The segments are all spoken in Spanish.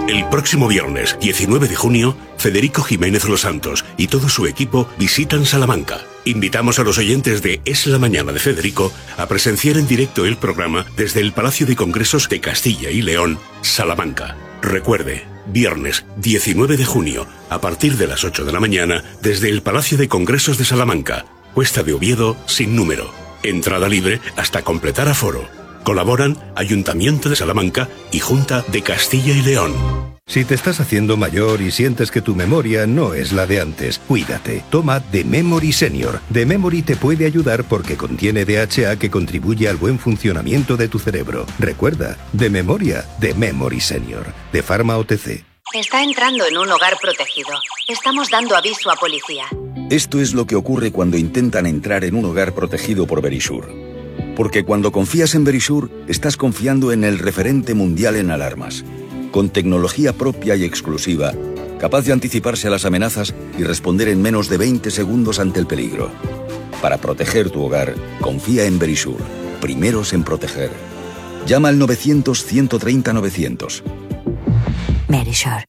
El próximo viernes, 19 de junio, Federico Jiménez Los Santos y todo su equipo visitan Salamanca. Invitamos a los oyentes de Es la Mañana de Federico a presenciar en directo el programa desde el Palacio de Congresos de Castilla y León, Salamanca. Recuerde, viernes 19 de junio, a partir de las 8 de la mañana, desde el Palacio de Congresos de Salamanca, Cuesta de Oviedo, sin número. Entrada libre hasta completar aforo. Colaboran Ayuntamiento de Salamanca y Junta de Castilla y León. Si te estás haciendo mayor y sientes que tu memoria no es la de antes, cuídate. Toma The Memory Senior. The Memory te puede ayudar porque contiene DHA que contribuye al buen funcionamiento de tu cerebro. Recuerda, de memoria, The Memory Senior. De Pharma OTC. Está entrando en un hogar protegido. Estamos dando aviso a policía. Esto es lo que ocurre cuando intentan entrar en un hogar protegido por Verisure. Porque cuando confías en Verisure, estás confiando en el referente mundial en alarmas, con tecnología propia y exclusiva, capaz de anticiparse a las amenazas y responder en menos de 20 segundos ante el peligro. Para proteger tu hogar, confía en Verisure, primeros en proteger. Llama al 900-130-900. Verisure.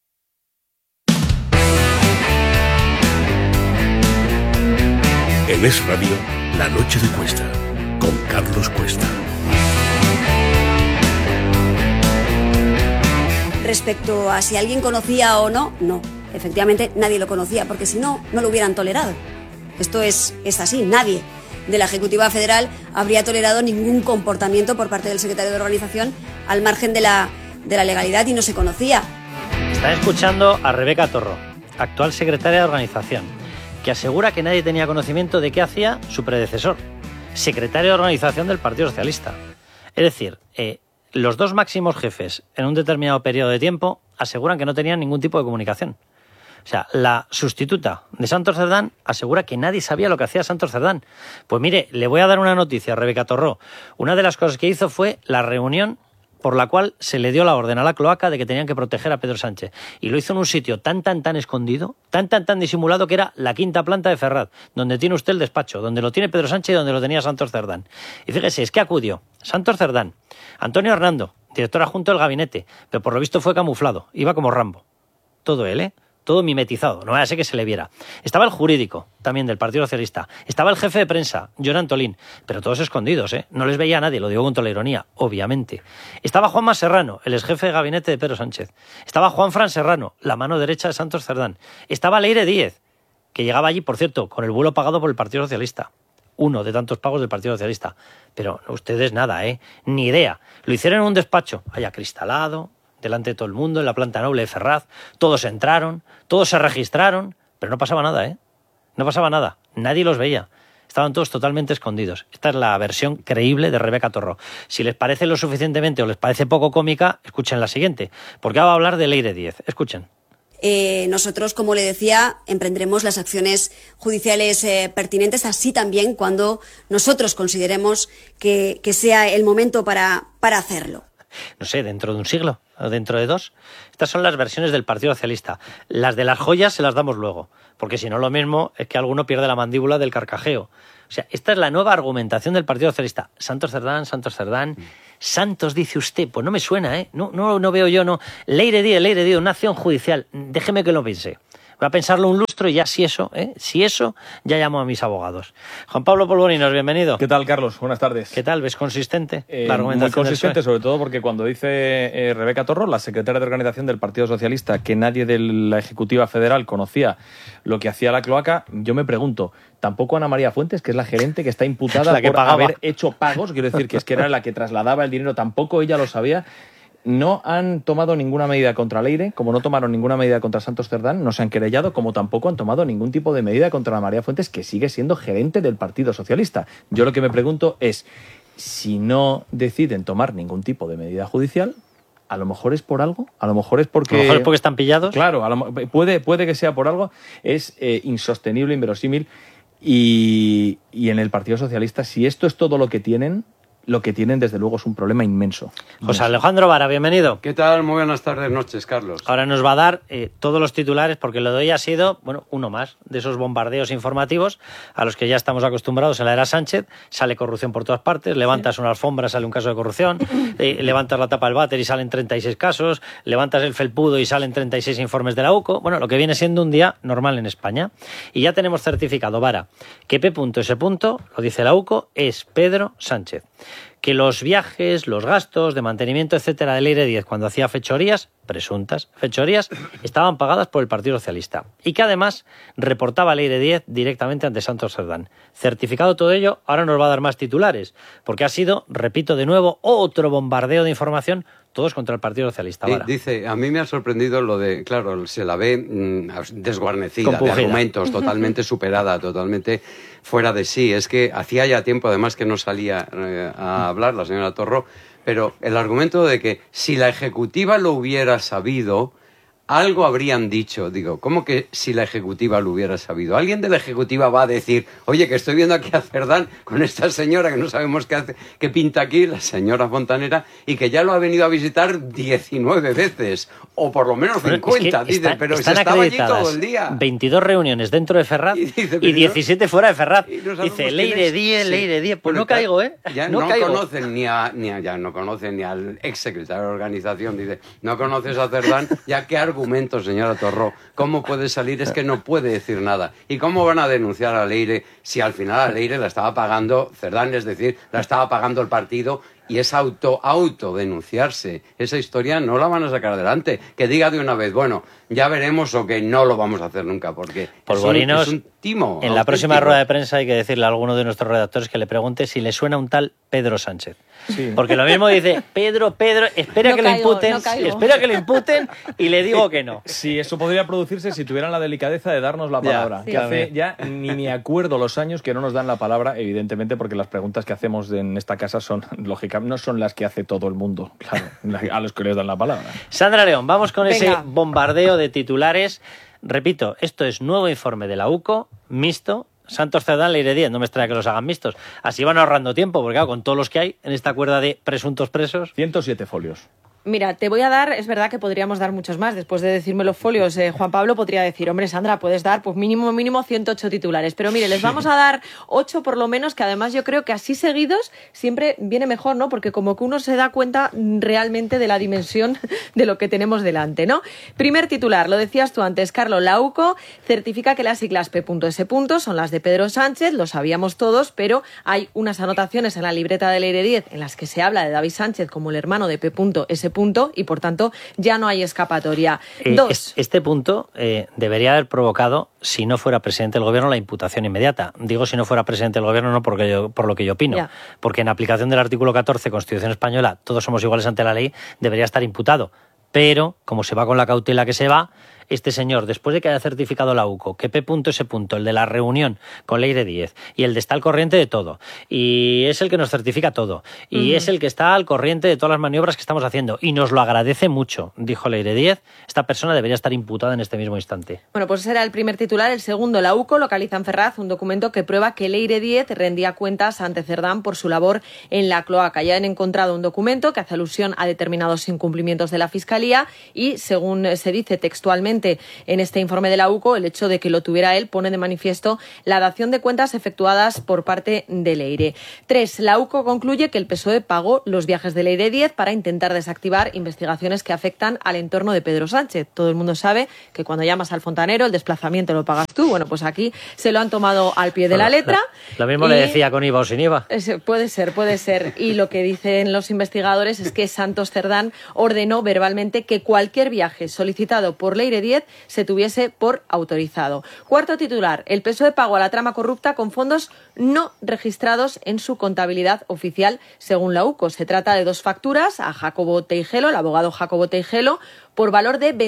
En Es Radio, La Noche de Cuesta, con Carlos Cuesta. Respecto a si alguien conocía o no, no. Efectivamente, nadie lo conocía, porque si no, no lo hubieran tolerado. Esto es así, nadie de la Ejecutiva Federal habría tolerado ningún comportamiento por parte del secretario de Organización al margen de la legalidad y no se conocía. Están escuchando a Rebeca Torró, actual secretaria de Organización, que asegura que nadie tenía conocimiento de qué hacía su predecesor, secretario de Organización del Partido Socialista. Es decir, los dos máximos jefes en un determinado periodo de tiempo aseguran que no tenían ningún tipo de comunicación. O sea, la sustituta de Santos Cerdán asegura que nadie sabía lo que hacía Santos Cerdán. Pues mire, le voy a dar una noticia a Rebeca Torró. Una de las cosas que hizo fue la reunión por la cual se le dio la orden a la cloaca de que tenían que proteger a Pedro Sánchez. Y lo hizo en un sitio tan escondido, tan disimulado, que era la quinta planta de Ferraz, donde tiene usted el despacho, donde lo tiene Pedro Sánchez y donde lo tenía Santos Cerdán. Y fíjese, es que acudió Santos Cerdán, Antonio Hernando, director adjunto del gabinete, pero por lo visto fue camuflado, iba como Rambo. Todo él, todo mimetizado, no vaya a ser que se le viera. Estaba el jurídico, también del Partido Socialista. Estaba el jefe de prensa, Joan Antolín, pero todos escondidos, No les veía a nadie, lo digo con toda la ironía, obviamente. Estaba Juanma Serrano, el exjefe de gabinete de Pedro Sánchez. Estaba Juanfran Serrano, la mano derecha de Santos Cerdán. Estaba Leire Díez, que llegaba allí, por cierto, con el vuelo pagado por el Partido Socialista. Uno de tantos pagos del Partido Socialista. Pero ustedes nada, ni idea. Lo hicieron en un despacho, allá cristalado, delante de todo el mundo, en la planta noble de Ferraz. Todos entraron, todos se registraron, pero no pasaba nada, No pasaba nada, nadie los veía. Estaban todos totalmente escondidos. Esta es la versión creíble de Rebeca Torró. Si les parece lo suficientemente o les parece poco cómica, escuchen la siguiente, porque ahora va a hablar de Leire Díez. Escuchen. Nosotros, como le decía, emprendremos las acciones judiciales pertinentes, así también cuando nosotros consideremos que sea el momento para hacerlo. No sé, dentro de un siglo o dentro de dos. Estas son las versiones del Partido Socialista. Las de las joyas se las damos luego, porque si no lo mismo es que alguno pierde la mandíbula del carcajeo. O sea, esta es la nueva argumentación del Partido Socialista. Santos Cerdán, Santos dice usted, pues no me suena, No veo yo, no. Leire Díez, una acción judicial. Déjeme que lo piense. Voy a pensarlo un lustro y ya si eso, ya llamo a mis abogados. Juan Pablo Polvorinos, bienvenido. ¿Qué tal, Carlos? Buenas tardes. ¿Qué tal? ¿Ves consistente la argumentación? Muy consistente, sobre todo porque cuando dice Rebeca Torró, la secretaria de Organización del Partido Socialista, que nadie de la Ejecutiva Federal conocía lo que hacía la cloaca, yo me pregunto, ¿tampoco Ana María Fuentes, que es la gerente que está imputada por haber hecho pagos? Quiero decir, que es que era la que trasladaba el dinero, tampoco ella lo sabía. No han tomado ninguna medida contra Leire, como no tomaron ninguna medida contra Santos Cerdán, no se han querellado, como tampoco han tomado ningún tipo de medida contra Ana María Fuentes, que sigue siendo gerente del Partido Socialista. Yo lo que me pregunto es, si no deciden tomar ningún tipo de medida judicial, a lo mejor es por algo, a lo mejor es porque... A lo mejor es porque están pillados. Claro, puede que sea por algo, es insostenible, inverosímil, y en el Partido Socialista, si esto es todo lo que tienen, lo que tienen desde luego es un problema inmenso. José Alejandro Vara, bienvenido. ¿Qué tal? Muy buenas tardes, noches, Carlos. Ahora nos va a dar todos los titulares, porque lo de hoy ha sido, uno más de esos bombardeos informativos a los que ya estamos acostumbrados en la era Sánchez. Sale corrupción por todas partes, levantas una alfombra, sale un caso de corrupción, levantas la tapa del váter y salen 36 casos, levantas el felpudo y salen 36 informes de la UCO. Bueno, lo que viene siendo un día normal en España. Y ya tenemos certificado, Vara, que P.S. lo dice la UCO, es Pedro Sánchez. Que los viajes, los gastos de mantenimiento, etcétera, del Leire 10 cuando hacía fechorías, presuntas fechorías, estaban pagadas por el Partido Socialista. Y que además reportaba Leire 10 directamente ante Santos Cerdán. Certificado todo ello, ahora nos va a dar más titulares, porque ha sido, repito de nuevo, otro bombardeo de información, todos contra el Partido Socialista. Dice, a mí me ha sorprendido lo de, claro, se la ve desguarnecida, compugida, de argumentos, totalmente superada, totalmente fuera de sí. Es que hacía ya tiempo, además, que no salía a hablar la señora Torro, pero el argumento de que si la Ejecutiva lo hubiera sabido, algo habrían dicho. Digo, ¿cómo que si la Ejecutiva lo hubiera sabido? Alguien de la Ejecutiva va a decir, oye, que estoy viendo aquí a Cerdán con esta señora que no sabemos qué hace, qué pinta aquí, la señora Fontanera, y que ya lo ha venido a visitar 19 veces, o por lo menos 50, es que dice, pero se estaba allí todo el día. 22 reuniones dentro de Ferraz y 17 fuera de Ferraz. Dice, Leire 10, pues no caigo, ¿eh? Ya no conocen no conocen ni al exsecretario de Organización, dice, no conoces a Cerdán, ya que argumento, señora Torró, ¿cómo puede salir? Es que no puede decir nada. ¿Y cómo van a denunciar a Leire si al final a Leire la estaba pagando Cerdán, es decir, la estaba pagando el partido? Y es autodenunciarse. Esa historia no la van a sacar adelante. Que diga de una vez, bueno, ya veremos, o que no lo vamos a hacer nunca, porque Polvorinos, es un timo. En la próxima rueda de prensa hay que decirle a alguno de nuestros redactores que le pregunte si le suena un tal Pedro Sánchez. Sí. Porque lo mismo dice, Pedro, espera que lo imputen y le digo que no. Sí, eso podría producirse si tuvieran la delicadeza de darnos la palabra. Que hace ya ni me acuerdo los años que no nos dan la palabra, evidentemente, porque las preguntas que hacemos en esta casa son, lógicamente, no son las que hace todo el mundo, claro, a los que les dan la palabra. Sandra León, vamos con ese bombardeo de titulares. Repito, esto es nuevo informe de la UCO, mixto, Santos Cerdán, Leire 10, no me extraña que los hagan mixtos. Así van ahorrando tiempo, porque claro, con todos los que hay en esta cuerda de presuntos presos. 107 folios. Mira, te voy a dar, es verdad que podríamos dar muchos más. Después de decirme los folios, Juan Pablo podría decir, hombre, Sandra, puedes dar pues mínimo 108 titulares. Pero mire, les vamos a dar 8 por lo menos, que además yo creo que así seguidos siempre viene mejor, ¿no? Porque como que uno se da cuenta realmente de la dimensión de lo que tenemos delante, ¿no? Primer titular, lo decías tú antes, Carlos, la UCO certifica que las siglas P.S. son las de Pedro Sánchez, lo sabíamos todos, pero hay unas anotaciones en la libreta de Leire 10 en las que se habla de David Sánchez como el hermano de P.S. y por tanto ya no hay escapatoria. Este punto debería haber provocado, si no fuera presidente del gobierno, la imputación inmediata. Digo si no fuera presidente del gobierno, no por lo que yo opino, porque en aplicación del artículo 14 Constitución Española, todos somos iguales ante la ley, debería estar imputado. Pero, como se va con la cautela que se va, este señor, después de que haya certificado la UCO, que P.S., el de la reunión con Leire 10, y el de está al corriente de todo, y es el que nos certifica todo, y es el que está al corriente de todas las maniobras que estamos haciendo, y nos lo agradece mucho, dijo Leire 10, esta persona debería estar imputada en este mismo instante. Bueno, pues ese era el primer titular. El segundo, la UCO localiza en Ferraz un documento que prueba que Leire 10 rendía cuentas ante Cerdán por su labor en la cloaca. Ya han encontrado un documento que hace alusión a determinados incumplimientos de la Fiscalía y, según se dice textualmente en este informe de la UCO, el hecho de que lo tuviera él pone de manifiesto la dación de cuentas efectuadas por parte de Leire. 3. La UCO concluye que el PSOE pagó los viajes de Leire 10 para intentar desactivar investigaciones que afectan al entorno de Pedro Sánchez. Todo el mundo sabe que cuando llamas al fontanero el desplazamiento lo pagas tú. Bueno, pues aquí se lo han tomado al pie de la letra. Lo mismo le decía con IVA o sin IVA. Puede ser. Y lo que dicen los investigadores es que Santos Cerdán ordenó verbalmente que cualquier viaje solicitado por Leire 10 se tuviese por autorizado. Cuarto titular, el PSOE pagó a la trama corrupta con fondos no registrados en su contabilidad oficial, según la UCO. Se trata de 2 facturas a Jacobo Teijelo, el abogado Jacobo Teijelo, por valor de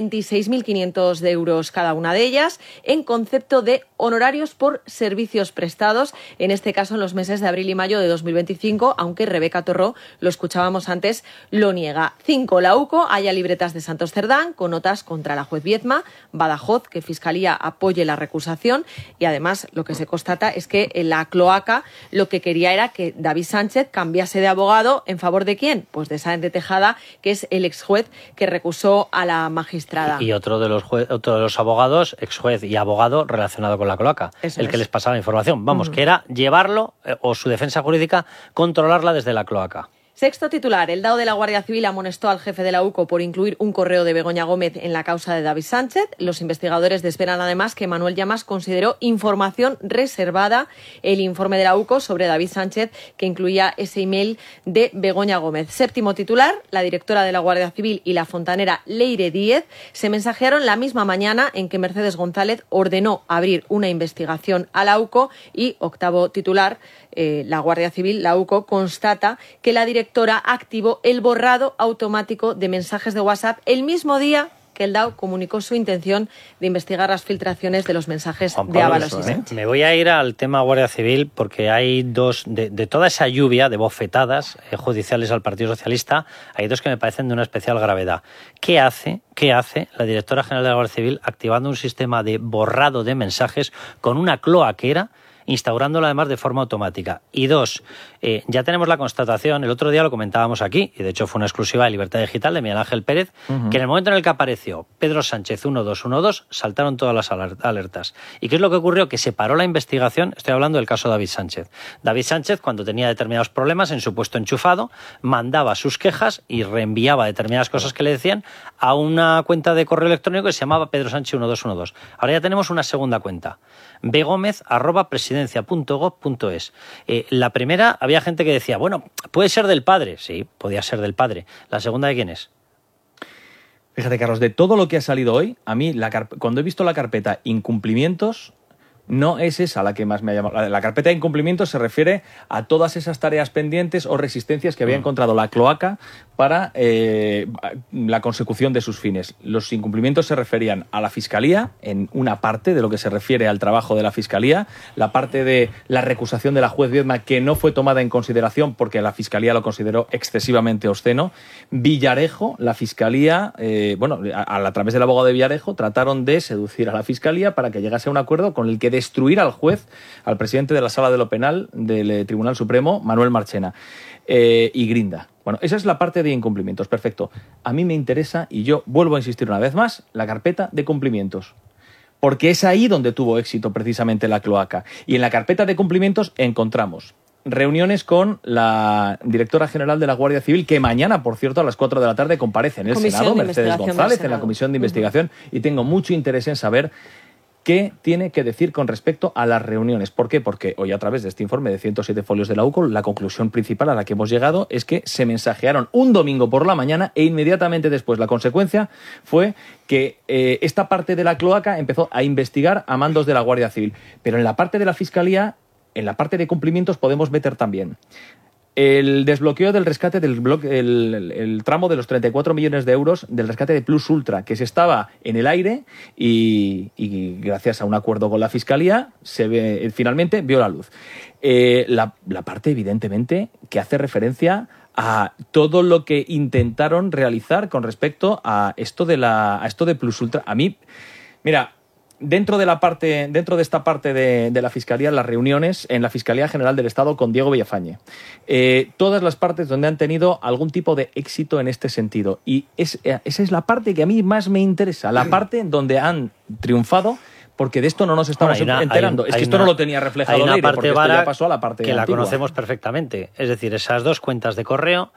26.500 euros cada una de ellas, en concepto de honorarios por servicios prestados, en este caso en los meses de abril y mayo de 2025, aunque Rebeca Torró, lo escuchábamos antes, lo niega. 5. La UCO halla libretas de Santos Cerdán con notas contra la juez Viedma Ledesma, Badajoz, que Fiscalía apoye la recusación, y además lo que se constata es que en la cloaca lo que quería era que David Sánchez cambiase de abogado en favor de ¿quién? Pues de Sáenz de Tejada, que es el exjuez que recusó a la magistrada. Y otro de los abogados, exjuez y abogado relacionado con la cloaca, que les pasaba la información. Vamos, que era llevarlo, o su defensa jurídica, controlarla desde la cloaca. Sexto titular, el DAO de la Guardia Civil amonestó al jefe de la UCO por incluir un correo de Begoña Gómez en la causa de David Sánchez. Los investigadores desvelan además que Manuel Llamas consideró información reservada el informe de la UCO sobre David Sánchez, que incluía ese email de Begoña Gómez. Séptimo titular, la directora de la Guardia Civil y la fontanera Leire Díez se mensajearon la misma mañana en que Mercedes González ordenó abrir una investigación a la UCO. Y octavo titular, la Guardia Civil, la UCO, constata que la directora activó el borrado automático de mensajes de WhatsApp el mismo día que el DAO comunicó su intención de investigar las filtraciones de los mensajes de Ábalos y Sánchez. Me voy a ir al tema Guardia Civil porque hay dos, de toda esa lluvia de bofetadas judiciales al Partido Socialista, hay dos que me parecen de una especial gravedad. ¿Qué hace la directora general de la Guardia Civil activando un sistema de borrado de mensajes con una cloaquera, instaurándolo además de forma automática? Y dos, ya tenemos la constatación, el otro día lo comentábamos aquí, y de hecho fue una exclusiva de Libertad Digital de Miguel Ángel Pérez, que en el momento en el que apareció Pedro Sánchez 1212, saltaron todas las alertas. ¿Y qué es lo que ocurrió? Que se paró la investigación. Estoy hablando del caso David Sánchez. David Sánchez, cuando tenía determinados problemas en su puesto enchufado, mandaba sus quejas y reenviaba determinadas cosas que le decían a una cuenta de correo electrónico que se llamaba Pedro Sánchez 1212. Ahora ya tenemos una segunda cuenta, begomez@presidencia.gov.es. La primera, había gente que decía, bueno, puede ser del padre. Sí, podía ser del padre. ¿La segunda de quién es? Fíjate, Carlos, de todo lo que ha salido hoy, a mí, cuando he visto la carpeta incumplimientos, no es esa la que más me ha llamado. La carpeta de incumplimientos se refiere a todas esas tareas pendientes o resistencias que había encontrado la cloaca para la consecución de sus fines. Los incumplimientos se referían a la Fiscalía, en una parte de lo que se refiere al trabajo de la Fiscalía, la parte de la recusación de la juez Viedma, que no fue tomada en consideración porque la Fiscalía lo consideró excesivamente obsceno. Villarejo, la Fiscalía, a través del abogado de Villarejo, trataron de seducir a la Fiscalía para que llegase a un acuerdo con el que destruir al juez, al presidente de la Sala de lo Penal del Tribunal Supremo, Manuel Marchena, y Grinda. Bueno, esa es la parte de incumplimientos, perfecto. A mí me interesa, y yo vuelvo a insistir una vez más, la carpeta de cumplimientos. Porque es ahí donde tuvo éxito precisamente la cloaca. Y en la carpeta de cumplimientos encontramos reuniones con la directora general de la Guardia Civil, que mañana, por cierto, a las 4 de la tarde comparece en el Senado, Mercedes González, en la Comisión de Investigación, y tengo mucho interés en saber qué tiene que decir con respecto a las reuniones. ¿Por qué? Porque hoy, a través de este informe de 107 folios de la UCO, la conclusión principal a la que hemos llegado es que se mensajearon un domingo por la mañana e inmediatamente después la consecuencia fue que esta parte de la cloaca empezó a investigar a mandos de la Guardia Civil. Pero en la parte de la Fiscalía, en la parte de cumplimientos, podemos meter también el desbloqueo del rescate el tramo de los 34 millones de euros del rescate de Plus Ultra, que se estaba en el aire y gracias a un acuerdo con la Fiscalía finalmente vio la luz. La parte, evidentemente, que hace referencia a todo lo que intentaron realizar con respecto a esto de Plus Ultra. A mí, mira, Dentro de esta parte de la Fiscalía, las reuniones en la Fiscalía General del Estado con Diego Villafañe. Todas las partes donde han tenido algún tipo de éxito en este sentido. Y esa es la parte que a mí más me interesa, la parte donde han triunfado, porque de esto no nos estamos enterando. Es que esto no lo tenía reflejado Leire, porque esto ya pasó a la parte que antigua. La conocemos perfectamente. Es decir, esas dos cuentas de correo,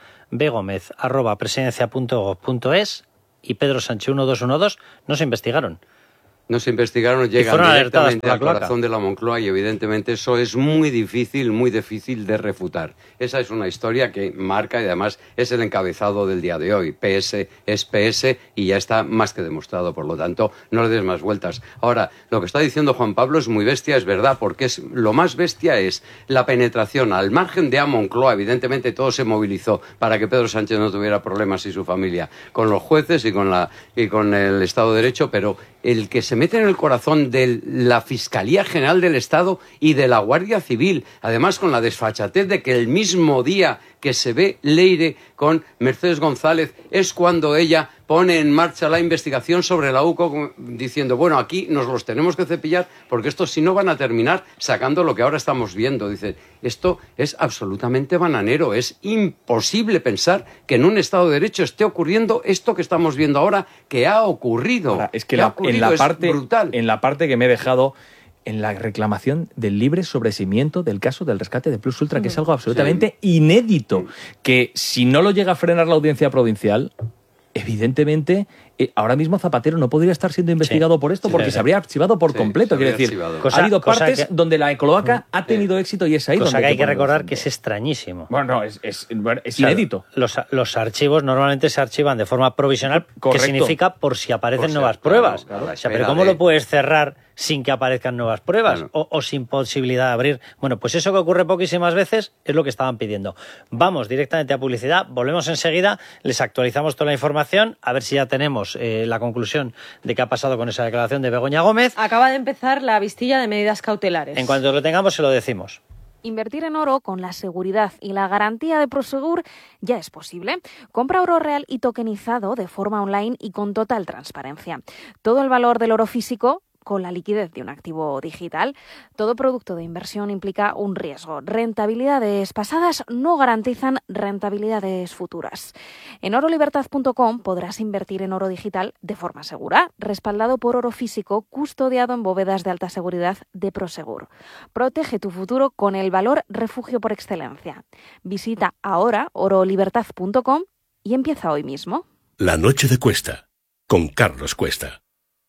begomez@presidencia.gov.es y Pedro Sánchez 1212, no se investigaron. No se investigaron, llegan directamente al corazón de la Moncloa y evidentemente eso es muy difícil de refutar. Esa es una historia que marca y además es el encabezado del día de hoy. PS es PS y ya está más que demostrado, por lo tanto no le des más vueltas. Ahora, lo que está diciendo Juan Pablo es muy bestia, es verdad, porque lo más bestia es la penetración al margen de Moncloa. Evidentemente todo se movilizó para que Pedro Sánchez no tuviera problemas y su familia con los jueces y con el Estado de Derecho, pero el que se mete en el corazón de la Fiscalía General del Estado y de la Guardia Civil, además con la desfachatez de que el mismo día que se ve Leire con Mercedes González es cuando ella pone en marcha la investigación sobre la UCO diciendo, bueno, aquí nos los tenemos que cepillar porque estos si no van a terminar sacando lo que ahora estamos viendo. Dice, esto es absolutamente bananero, es imposible pensar que en un Estado de Derecho esté ocurriendo esto que estamos viendo ahora, que ha ocurrido. Ahora, es que brutal. En la parte que me he dejado en la reclamación del libre sobreseimiento del caso del rescate de Plus Ultra, que es algo absolutamente inédito, que si no lo llega a frenar la audiencia provincial, evidentemente ahora mismo Zapatero no podría estar siendo investigado por esto porque se habría archivado por completo. Quiere decir, ha habido partes donde la cloaca ha tenido éxito y es ahí cosa donde... que hay que recordar que es extrañísimo. Bueno, es inédito. Los archivos normalmente se archivan de forma provisional, que significa por si aparecen nuevas pruebas. Claro, o sea, pero ¿cómo lo puedes cerrar sin que aparezcan nuevas pruebas o sin posibilidad de abrir? Bueno, pues eso que ocurre poquísimas veces es lo que estaban pidiendo. Vamos directamente a publicidad, volvemos enseguida, les actualizamos toda la información, a ver si ya tenemos la conclusión de qué ha pasado con esa declaración de Begoña Gómez. Acaba de empezar la vistilla de medidas cautelares. En cuanto lo tengamos, se lo decimos. Invertir en oro con la seguridad y la garantía de Prosegur ya es posible. Compra oro real y tokenizado de forma online y con total transparencia. Todo el valor del oro físico con la liquidez de un activo digital. Todo producto de inversión implica un riesgo. Rentabilidades pasadas no garantizan rentabilidades futuras. En orolibertad.com podrás invertir en oro digital de forma segura, respaldado por oro físico custodiado en bóvedas de alta seguridad de Prosegur. Protege tu futuro con el valor refugio por excelencia. Visita ahora orolibertad.com y empieza hoy mismo. La noche de Cuesta, con Carlos Cuesta.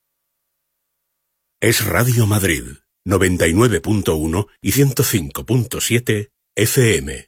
Es Radio Madrid, 99.1 y 105.7 FM.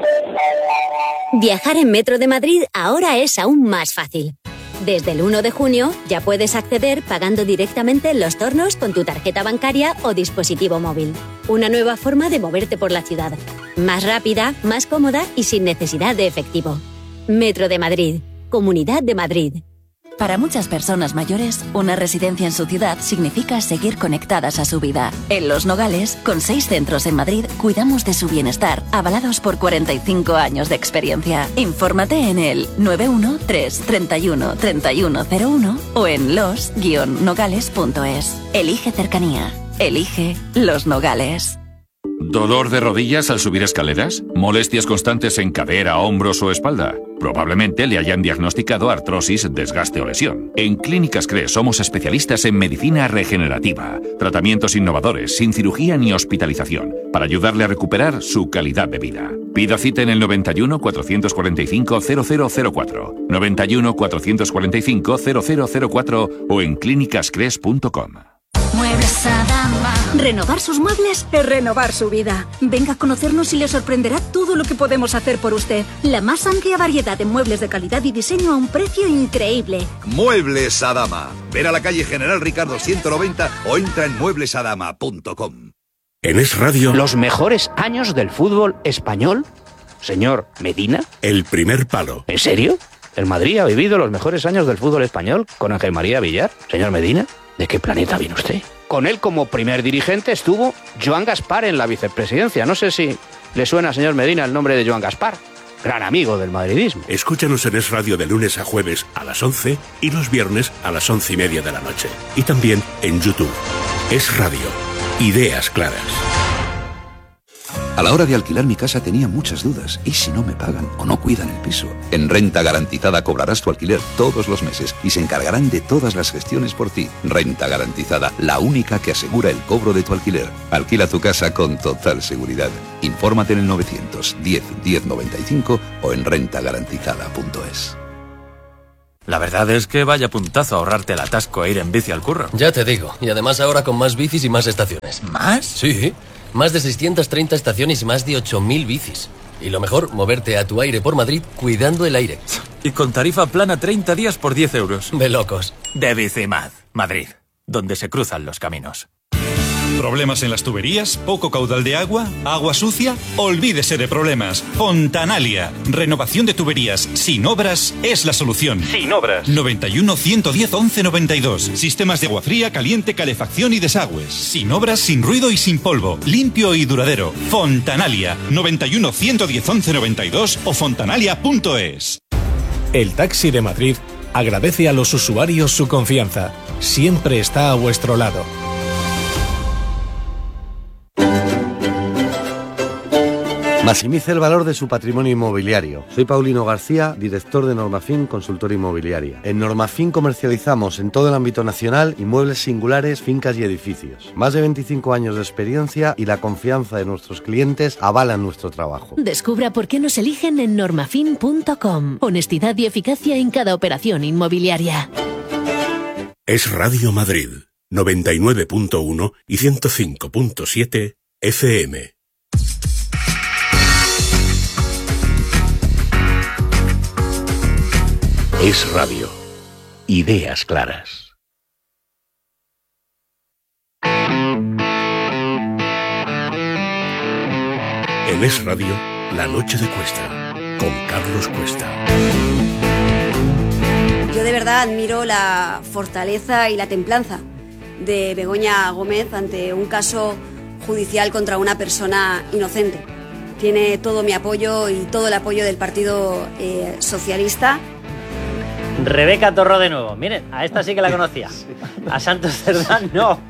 Viajar en Metro de Madrid ahora es aún más fácil. Desde el 1 de junio ya puedes acceder pagando directamente en los tornos con tu tarjeta bancaria o dispositivo móvil. Una nueva forma de moverte por la ciudad. Más rápida, más cómoda y sin necesidad de efectivo. Metro de Madrid, Comunidad de Madrid. Para muchas personas mayores, una residencia en su ciudad significa seguir conectadas a su vida. En Los Nogales, con 6 centros en Madrid, cuidamos de su bienestar, avalados por 45 años de experiencia. Infórmate en el 913 31 3101 o en los-nogales.es. Elige cercanía. Elige Los Nogales. ¿Dolor de rodillas al subir escaleras? ¿Molestias constantes en cadera, hombros o espalda? Probablemente le hayan diagnosticado artrosis, desgaste o lesión. En Clínicas CRES somos especialistas en medicina regenerativa, tratamientos innovadores, sin cirugía ni hospitalización, para ayudarle a recuperar su calidad de vida. Pida cita en el 91 445 0004, 91 445 0004 o en clínicascres.com. Muebles Adama. Renovar sus muebles es renovar su vida. Venga a conocernos y le sorprenderá todo lo que podemos hacer por usted. La más amplia variedad de muebles de calidad y diseño a un precio increíble. Muebles Adama. Ven a la calle General Ricardo 190 o entra en mueblesadama.com. En Es Radio... ¿Los mejores años del fútbol español? Señor Medina. El primer palo. ¿En serio? ¿El Madrid ha vivido los mejores años del fútbol español con Ángel María Villar? Señor Medina. ¿De qué planeta viene usted? Con él como primer dirigente estuvo Joan Gaspar en la vicepresidencia. No sé si le suena, señor Medina, el nombre de Joan Gaspar. Gran amigo del madridismo. Escúchanos en Es Radio de lunes a jueves a las 11 y los viernes a las 11:30 de la noche. Y también en YouTube. Es Radio. Ideas claras. A la hora de alquilar mi casa tenía muchas dudas. ¿Y si no me pagan o no cuidan el piso? En Renta Garantizada cobrarás tu alquiler todos los meses y se encargarán de todas las gestiones por ti. Renta Garantizada, la única que asegura el cobro de tu alquiler. Alquila tu casa con total seguridad. Infórmate en el 910 1095 o en rentagarantizada.es. La verdad es que vaya puntazo ahorrarte el atasco e ir en bici al curro. Ya te digo, y además ahora con más bicis y más estaciones. ¿Más? Sí, más de 630 estaciones y más de 8.000 bicis. Y lo mejor, moverte a tu aire por Madrid cuidando el aire. Y con tarifa plana 30 días por 10 euros. De locos. De Bicimad, Madrid, donde se cruzan los caminos. ¿Problemas en las tuberías? ¿Poco caudal de agua? ¿Agua sucia? Olvídese de problemas. Fontanalia. Renovación de tuberías sin obras es la solución. Sin obras. 91 110 11 92. Sistemas de agua fría, caliente, calefacción y desagües. Sin obras, sin ruido y sin polvo. Limpio y duradero. Fontanalia. 91 110 11 92 o fontanalia.es. El Taxi de Madrid agradece a los usuarios su confianza. Siempre está a vuestro lado. Maximice el valor de su patrimonio inmobiliario. Soy Paulino García, director de Normafin Consultora Inmobiliaria. En Normafin comercializamos en todo el ámbito nacional inmuebles singulares, fincas y edificios. Más de 25 años de experiencia y la confianza de nuestros clientes avalan nuestro trabajo. Descubra por qué nos eligen en normafin.com. Honestidad y eficacia en cada operación inmobiliaria. Es Radio Madrid, 99.1 y 105.7 FM. Es Radio. Ideas claras. En Es Radio, La Noche de Cuesta, con Carlos Cuesta. Yo de verdad admiro la fortaleza y la templanza de Begoña Gómez ante un caso judicial contra una persona inocente. Tiene todo mi apoyo y todo el apoyo del Partido Socialista. Rebeca Torró de nuevo. Miren, a esta sí que la conocía. A Santos Cerdán no.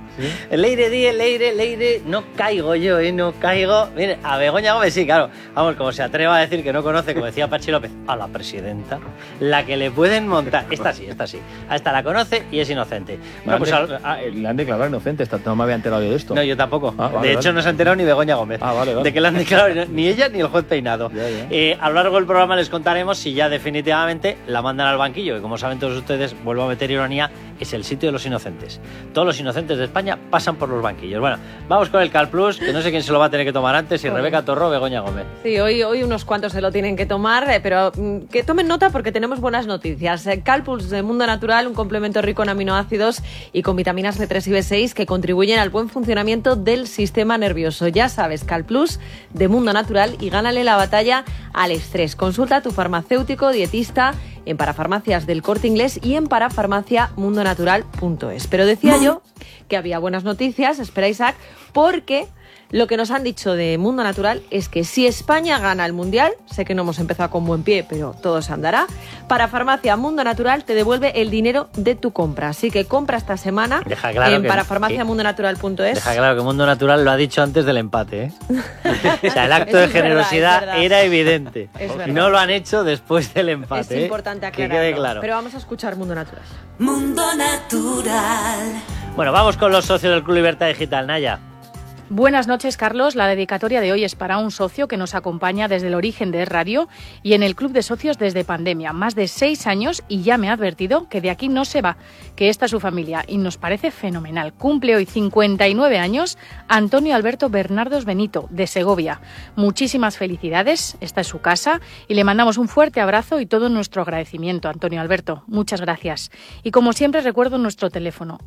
Leire, no caigo yo, no caigo. Miren, a Begoña Gómez sí, claro. Vamos, como se atreva a decir que no conoce, como decía Pachi López, a la presidenta, la que le pueden montar. Esta sí. A esta la conoce y es inocente. Bueno, pues le han declarado inocente. No me había enterado yo de esto. No, yo tampoco. Vale, de hecho, no se ha enterado ni Begoña Gómez. Vale. De que le han declarado ni ella ni el juez Peinado. Ya. A lo largo del programa les contaremos si ya definitivamente la mandan al banquillo, que como saben todos ustedes, vuelvo a meter ironía, es el sitio de los inocentes. Todos los inocentes de España pasan por los banquillos. Bueno, vamos con el Cal Plus, que no sé quién se lo va a tener que tomar antes, si Rebeca Torró o Begoña Gómez. Sí, hoy unos cuantos se lo tienen que tomar, pero que tomen nota porque tenemos buenas noticias. Cal Plus de Mundo Natural, un complemento rico en aminoácidos y con vitaminas B3 y B6 que contribuyen al buen funcionamiento del sistema nervioso. Ya sabes, Cal Plus de Mundo Natural y gánale la batalla al estrés. Consulta a tu farmacéutico, dietista, en Parafarmacias del Corte Inglés y en parafarmaciamundonatural.es. Pero decía yo que había buenas noticias, espera Isaac, porque lo que nos han dicho de Mundo Natural es que si España gana el Mundial, sé que no hemos empezado con buen pie, pero todo se andará, Parafarmacia Mundo Natural te devuelve el dinero de tu compra. Así que compra esta semana en parafarmaciamundonatural.es. Deja claro que Mundo Natural lo ha dicho antes del empate, ¿eh? O sea, el acto de generosidad era evidente. No lo han hecho después del empate. Es importante aclararlo. Que quede claro. Pero vamos a escuchar Mundo Natural. Mundo Natural. Bueno, vamos con los socios del Club Libertad Digital, Naya. Buenas noches, Carlos. La dedicatoria de hoy es para un socio que nos acompaña desde el origen de Es Radio y en el Club de Socios desde pandemia. Más de 6 años y ya me ha advertido que de aquí no se va, que esta es su familia y nos parece fenomenal. Cumple hoy 59 años Antonio Alberto Bernardos Benito, de Segovia. Muchísimas felicidades, esta es su casa y le mandamos un fuerte abrazo y todo nuestro agradecimiento, Antonio Alberto. Muchas gracias. Y como siempre recuerdo nuestro teléfono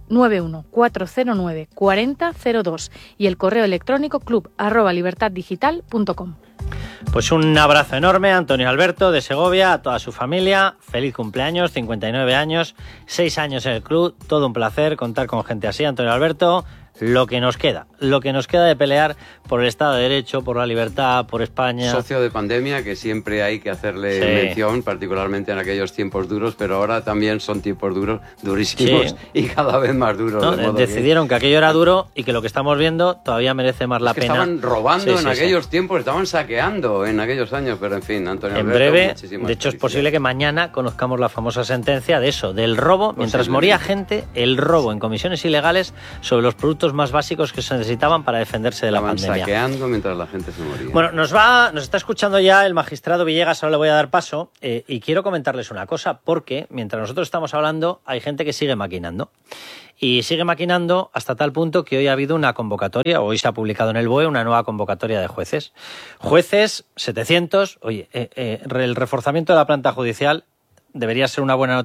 91409 4002 y el correo electrónico club@libertaddigital.com. Pues un abrazo enorme a Antonio Alberto de Segovia, a toda su familia. Feliz cumpleaños, 59 años, 6 años en el club. Todo un placer contar con gente así, Antonio Alberto. Lo que nos queda de pelear por el Estado de Derecho, por la libertad, por España. Socio de pandemia, que siempre hay que hacerle mención, particularmente en aquellos tiempos duros, pero ahora también son tiempos duros, durísimos y cada vez más duros. No, decidieron que aquello era duro y que lo que estamos viendo todavía merece más la pena. Estaban robando en aquellos tiempos, estaban saqueando en aquellos años, pero en fin, Antonio en Alberto, breve, de hecho es posible que mañana conozcamos la famosa sentencia de eso, del robo, mientras moría gente, el robo en comisiones ilegales sobre los productos más básicos que se necesitaban para defenderse de la pandemia. Saqueando mientras la gente se moría. Bueno, nos está escuchando ya el magistrado Villegas, ahora le voy a dar paso, y quiero comentarles una cosa, porque mientras nosotros estamos hablando hay gente que sigue maquinando. Y sigue maquinando hasta tal punto que hoy ha habido una convocatoria, hoy se ha publicado en el BOE una nueva convocatoria de jueces. Jueces, 700, oye, el reforzamiento de la planta judicial debería ser una buena noticia,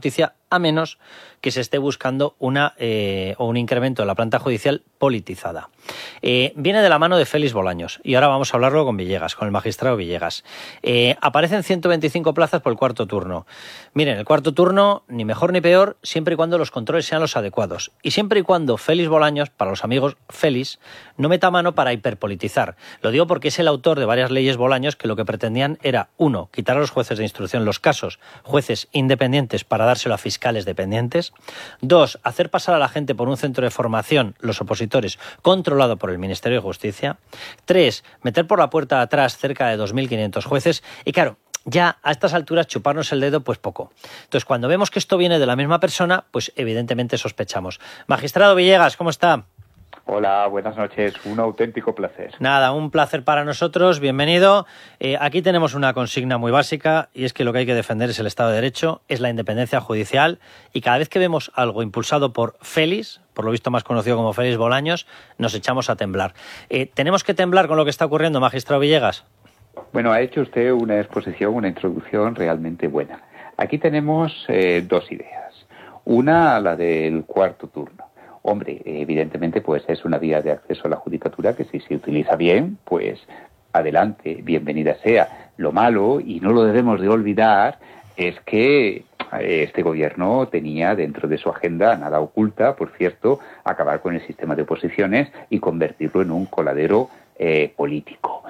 a menos que se esté buscando un incremento de la planta judicial politizada. Viene de la mano de Félix Bolaños y ahora vamos a hablarlo con Villegas, con el magistrado Villegas. Aparecen 125 plazas por el cuarto turno. Miren, el cuarto turno, ni mejor ni peor, siempre y cuando los controles sean los adecuados. Y siempre y cuando Félix Bolaños, para los amigos Félix, no meta mano para hiperpolitizar. Lo digo porque es el autor de varias leyes Bolaños que lo que pretendían era, 1, quitar a los jueces de instrucción los casos, jueces independientes para dárselo a fiscales dependientes. 2, hacer pasar a la gente por un centro de formación, los opositores, controlado por el Ministerio de Justicia. 3, meter por la puerta de atrás cerca de 2.500 jueces. Y claro, ya a estas alturas chuparnos el dedo, pues poco. Entonces, cuando vemos que esto viene de la misma persona, pues evidentemente sospechamos. Magistrado Villegas, ¿cómo está? Hola, buenas noches. Un auténtico placer. Nada, un placer para nosotros. Bienvenido. Aquí tenemos una consigna muy básica y es que lo que hay que defender es el Estado de Derecho, es la independencia judicial y cada vez que vemos algo impulsado por Félix, por lo visto más conocido como Félix Bolaños, nos echamos a temblar. ¿Tenemos que temblar con lo que está ocurriendo, magistrado Villegas? Bueno, ha hecho usted una exposición, una introducción realmente buena. Aquí tenemos dos ideas. Una, la del cuarto turno. Hombre, evidentemente, pues es una vía de acceso a la judicatura que si se utiliza bien, pues adelante, bienvenida sea. Lo malo, y no lo debemos de olvidar, es que este gobierno tenía dentro de su agenda, nada oculta, por cierto, acabar con el sistema de oposiciones y convertirlo en un coladero político.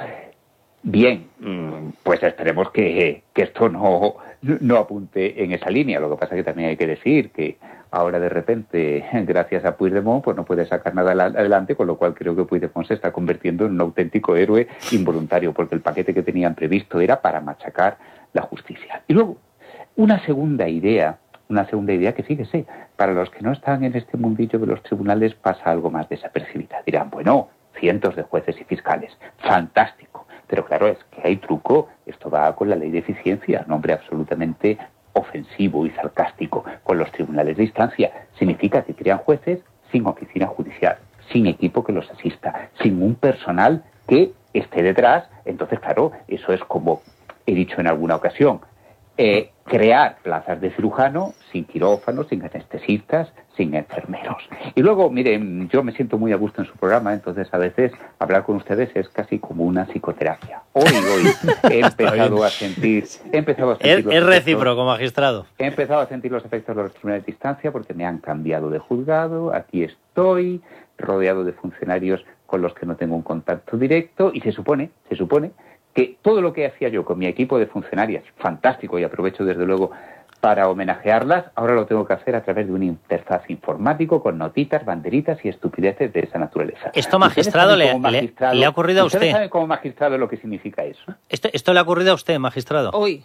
Bien, pues esperemos que esto no apunte en esa línea. Lo que pasa es que también hay que decir que ahora de repente, gracias a Puigdemont, pues no puede sacar nada adelante, con lo cual creo que Puigdemont se está convirtiendo en un auténtico héroe involuntario, porque el paquete que tenían previsto era para machacar la justicia. Y luego, una segunda idea que, fíjese, para los que no están en este mundillo de los tribunales pasa algo más desapercibida. Dirán, bueno, cientos de jueces y fiscales, fantástico. Pero claro, es que hay truco. Esto va con la ley de eficiencia, nombre absolutamente ofensivo y sarcástico. Con los tribunales de instancia significa que crean jueces sin oficina judicial, sin equipo que los asista, sin un personal que esté detrás. Entonces, claro, eso es como he dicho en alguna ocasión, crear plazas de cirujano sin quirófanos, sin anestesistas, sin enfermeros. Y luego, miren, yo me siento muy a gusto en su programa, entonces a veces hablar con ustedes es casi como una psicoterapia. Hoy he empezado a sentir... Es recíproco, magistrado. He empezado a sentir los efectos de los tribunales de instancia porque me han cambiado de juzgado, aquí estoy, rodeado de funcionarios con los que no tengo un contacto directo y se supone que todo lo que hacía yo con mi equipo de funcionarias, fantástico, y aprovecho desde luego para homenajearlas, ahora lo tengo que hacer a través de una interfaz informático con notitas, banderitas y estupideces de esa naturaleza. Esto, magistrado, le ha ocurrido a usted. ¿Ustedes saben como magistrado lo que significa eso? ¿Esto le ha ocurrido a usted, magistrado? Hoy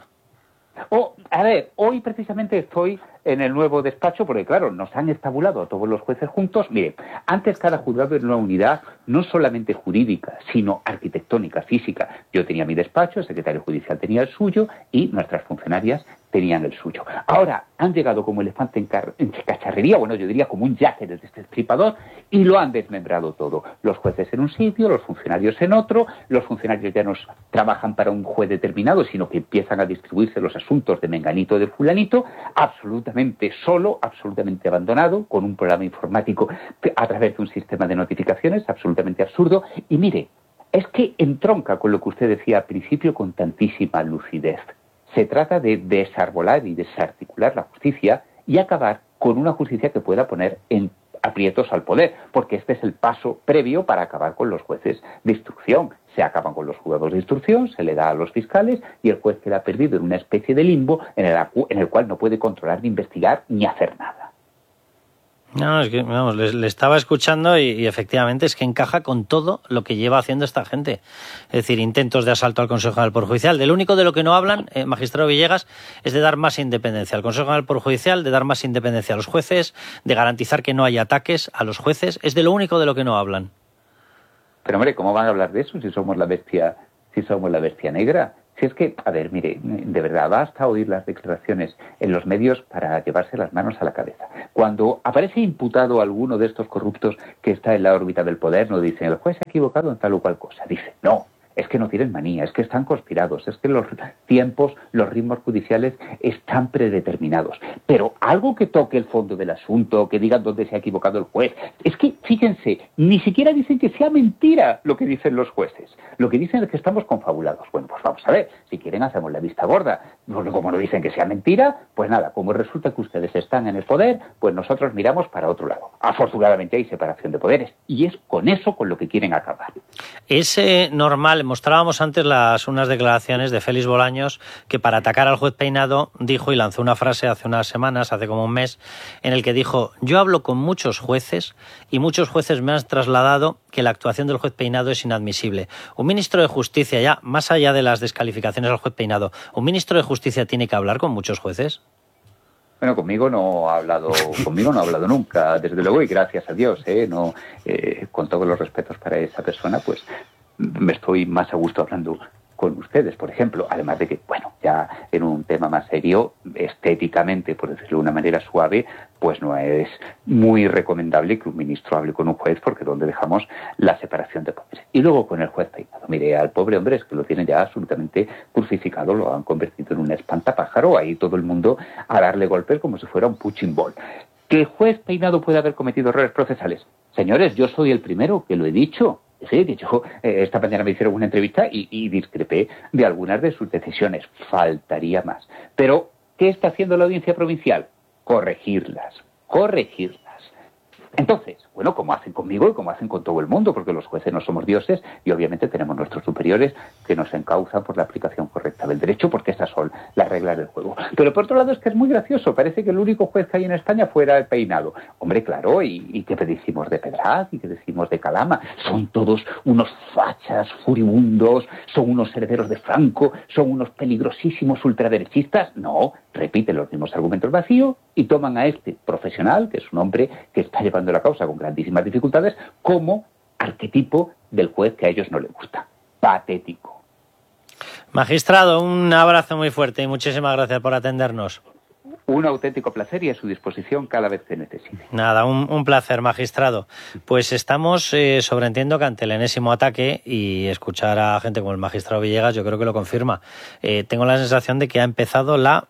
precisamente estoy en el nuevo despacho porque, claro, nos han estabulado a todos los jueces juntos. Mire, antes cada juzgado era una unidad no solamente jurídica, sino arquitectónica, física. Yo tenía mi despacho, el secretario judicial tenía el suyo y nuestras funcionarias tenían el suyo. Ahora han llegado como elefante en cacharrería, bueno, yo diría como un yaque del destripador, y lo han desmembrado todo. Los jueces en un sitio, los funcionarios en otro, los funcionarios ya no trabajan para un juez determinado, sino que empiezan a distribuirse los asuntos de menganito o de fulanito, absolutamente solo, absolutamente abandonado, con un programa informático a través de un sistema de notificaciones, absolutamente absurdo. Y mire, es que entronca con lo que usted decía al principio con tantísima lucidez. Se trata de desarbolar y desarticular la justicia y acabar con una justicia que pueda poner en aprietos al poder, porque este es el paso previo para acabar con los jueces de instrucción. Se acaban con los juzgados de instrucción, se le da a los fiscales y el juez queda perdido en una especie de limbo en el cual no puede controlar, ni investigar, ni hacer nada. No, es que, vamos, le estaba escuchando y efectivamente es que encaja con todo lo que lleva haciendo esta gente. Es decir, intentos de asalto al Consejo General del Poder Judicial. Del único de lo que no hablan, magistrado Villegas, es de dar más independencia al Consejo General del Poder Judicial, de dar más independencia a los jueces, de garantizar que no haya ataques a los jueces. Es de lo único de lo que no hablan. Pero, hombre, ¿cómo van a hablar de eso si somos la bestia negra? Si es que, a ver, mire, de verdad, basta oír las declaraciones en los medios para llevarse las manos a la cabeza. Cuando aparece imputado alguno de estos corruptos que está en la órbita del poder, no dicen, el juez se ha equivocado en tal o cual cosa. Dicen, no, es que no tienen manía, es que están conspirados, es que los tiempos, los ritmos judiciales están predeterminados. Pero algo que toque el fondo del asunto, que digan dónde se ha equivocado el juez, es que, fíjense, ni siquiera dicen que sea mentira lo que dicen los jueces. Lo que dicen es que estamos confabulados. Bueno, pues vamos a ver, si quieren hacemos la vista gorda. Como no dicen que sea mentira, pues nada, como resulta que ustedes están en el poder, pues nosotros miramos para otro lado. Afortunadamente hay separación de poderes y es con eso con lo que quieren acabar. Es normal, mostrábamos antes unas declaraciones de Félix Bolaños que para atacar al juez Peinado dijo y lanzó una frase hace unas semanas, hace como un mes, en el que dijo: yo hablo con muchos jueces y muchos jueces me han trasladado que la actuación del juez Peinado es inadmisible. Un ministro de Justicia, ya más allá de las descalificaciones al juez Peinado, ¿un ministro de Justicia tiene que hablar con muchos jueces? Bueno, conmigo no ha hablado nunca, desde luego, y gracias a Dios, con todos los respetos para esa persona, pues me estoy más a gusto hablando con ustedes, por ejemplo, además de que, bueno, ya en un tema más serio, estéticamente, por decirlo de una manera suave, pues no es muy recomendable que un ministro hable con un juez, porque donde dejamos la separación de poderes. Y luego con el juez Peinado, mire, al pobre hombre es que lo tienen ya absolutamente crucificado, lo han convertido en un espantapájaro, ahí todo el mundo a darle golpes como si fuera un punching ball. ¿Que el juez Peinado puede haber cometido errores procesales? Señores, yo soy el primero que lo he dicho. Sí, que yo esta mañana me hicieron una entrevista y discrepé de algunas de sus decisiones. Faltaría más. Pero, ¿qué está haciendo la Audiencia Provincial? Corregirlas. Entonces, bueno, como hacen conmigo y como hacen con todo el mundo, porque los jueces no somos dioses y obviamente tenemos nuestros superiores que nos encauzan por la aplicación correcta del derecho, porque esas son las reglas del juego. Pero por otro lado es que es muy gracioso, parece que el único juez que hay en España fuera el Peinado. Hombre, claro, ¿y qué decimos de Pedraz? ¿Y qué decimos de Calama? Son todos unos fachas furibundos, son unos herederos de Franco, son unos peligrosísimos ultraderechistas. No, repiten los mismos argumentos vacíos y toman a este profesional, que es un hombre que está llevando la causa con grandísimas dificultades, como arquetipo del juez que a ellos no les gusta. Patético. Magistrado, un abrazo muy fuerte y muchísimas gracias por atendernos. Un auténtico placer y a su disposición cada vez que necesite. Nada, un placer, magistrado. Pues estamos, sobreentiendo que ante el enésimo ataque, y escuchar a gente como el magistrado Villegas yo creo que lo confirma. Tengo la sensación de que ha empezado la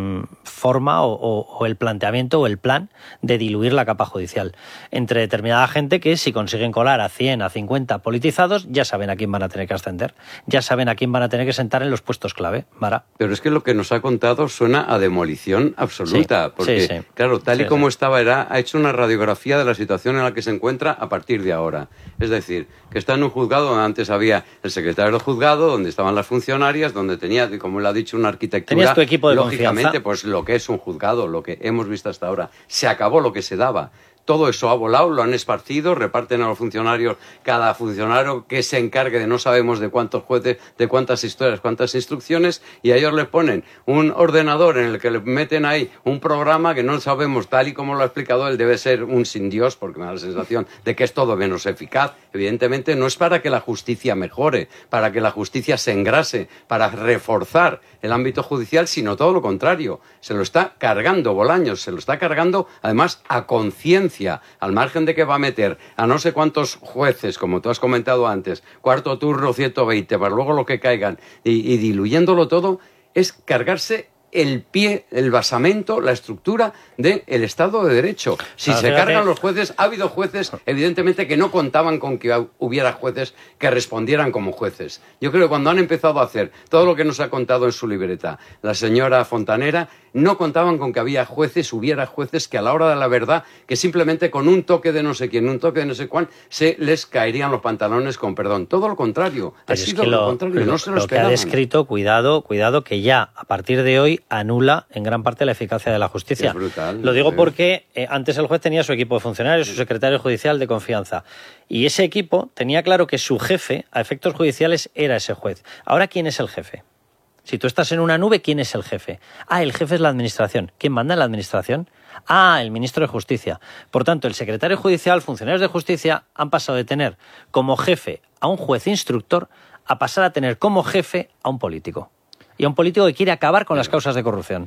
forma o el planteamiento o el plan de diluir la capa judicial entre determinada gente que, si consiguen colar a 100, a 50 politizados, ya saben a quién van a tener que ascender, ya saben a quién van a tener que sentar en los puestos clave. Mara. Pero es que lo que nos ha contado suena a demolición absoluta, sí, porque, sí. Claro, tal y como estaba, ha hecho una radiografía de la situación en la que se encuentra a partir de ahora. Es decir, que está en un juzgado donde antes había el secretario del juzgado, donde estaban las funcionarias, donde tenía, como le ha dicho, una arquitectura. Tenías tu equipo de lógicamente, confianza. Pues lo que es un juzgado, lo que hemos visto hasta ahora. Se acabó lo que se daba. Todo eso ha volado, lo han esparcido, reparten a los funcionarios, cada funcionario que se encargue de no sabemos de cuántos jueces, de cuántas historias, cuántas instrucciones, y a ellos les ponen un ordenador en el que le meten ahí un programa que no sabemos, tal y como lo ha explicado él, debe ser un sin Dios, porque me da la sensación de que es todo menos eficaz. Evidentemente no es para que la justicia mejore, para que la justicia se engrase, para reforzar el ámbito judicial, sino todo lo contrario. Se lo está cargando Bolaños, se lo está cargando además a conciencia, al margen de que va a meter a no sé cuántos jueces, como tú has comentado antes, cuarto turno 120, para luego lo que caigan, y diluyéndolo todo, es cargarse el pie, el basamento, la estructura del Estado de Derecho. Si se cargan los jueces, ha habido jueces, evidentemente, que no contaban con que hubiera jueces que respondieran como jueces. Yo creo que cuando han empezado a hacer todo lo que nos ha contado en su libreta la señora Fontanera, no contaban con que hubiera jueces que a la hora de la verdad, que simplemente con un toque de no sé quién, un toque de no sé cuál, se les caerían los pantalones con perdón. Todo lo contrario. Pero es que lo que ha descrito, cuidado, que ya, a partir de hoy, anula en gran parte la eficacia de la justicia. Es brutal. Lo digo porque antes el juez tenía su equipo de funcionarios, su secretario judicial de confianza, y ese equipo tenía claro que su jefe, a efectos judiciales, era ese juez. Ahora, ¿quién es el jefe? Si tú estás en una nube, ¿quién es el jefe? El jefe es la administración. ¿Quién manda en la administración? El ministro de Justicia. Por tanto, el secretario judicial, funcionarios de justicia, han pasado de tener como jefe a un juez instructor a pasar a tener como jefe a un político. Y a un político que quiere acabar con las causas de corrupción.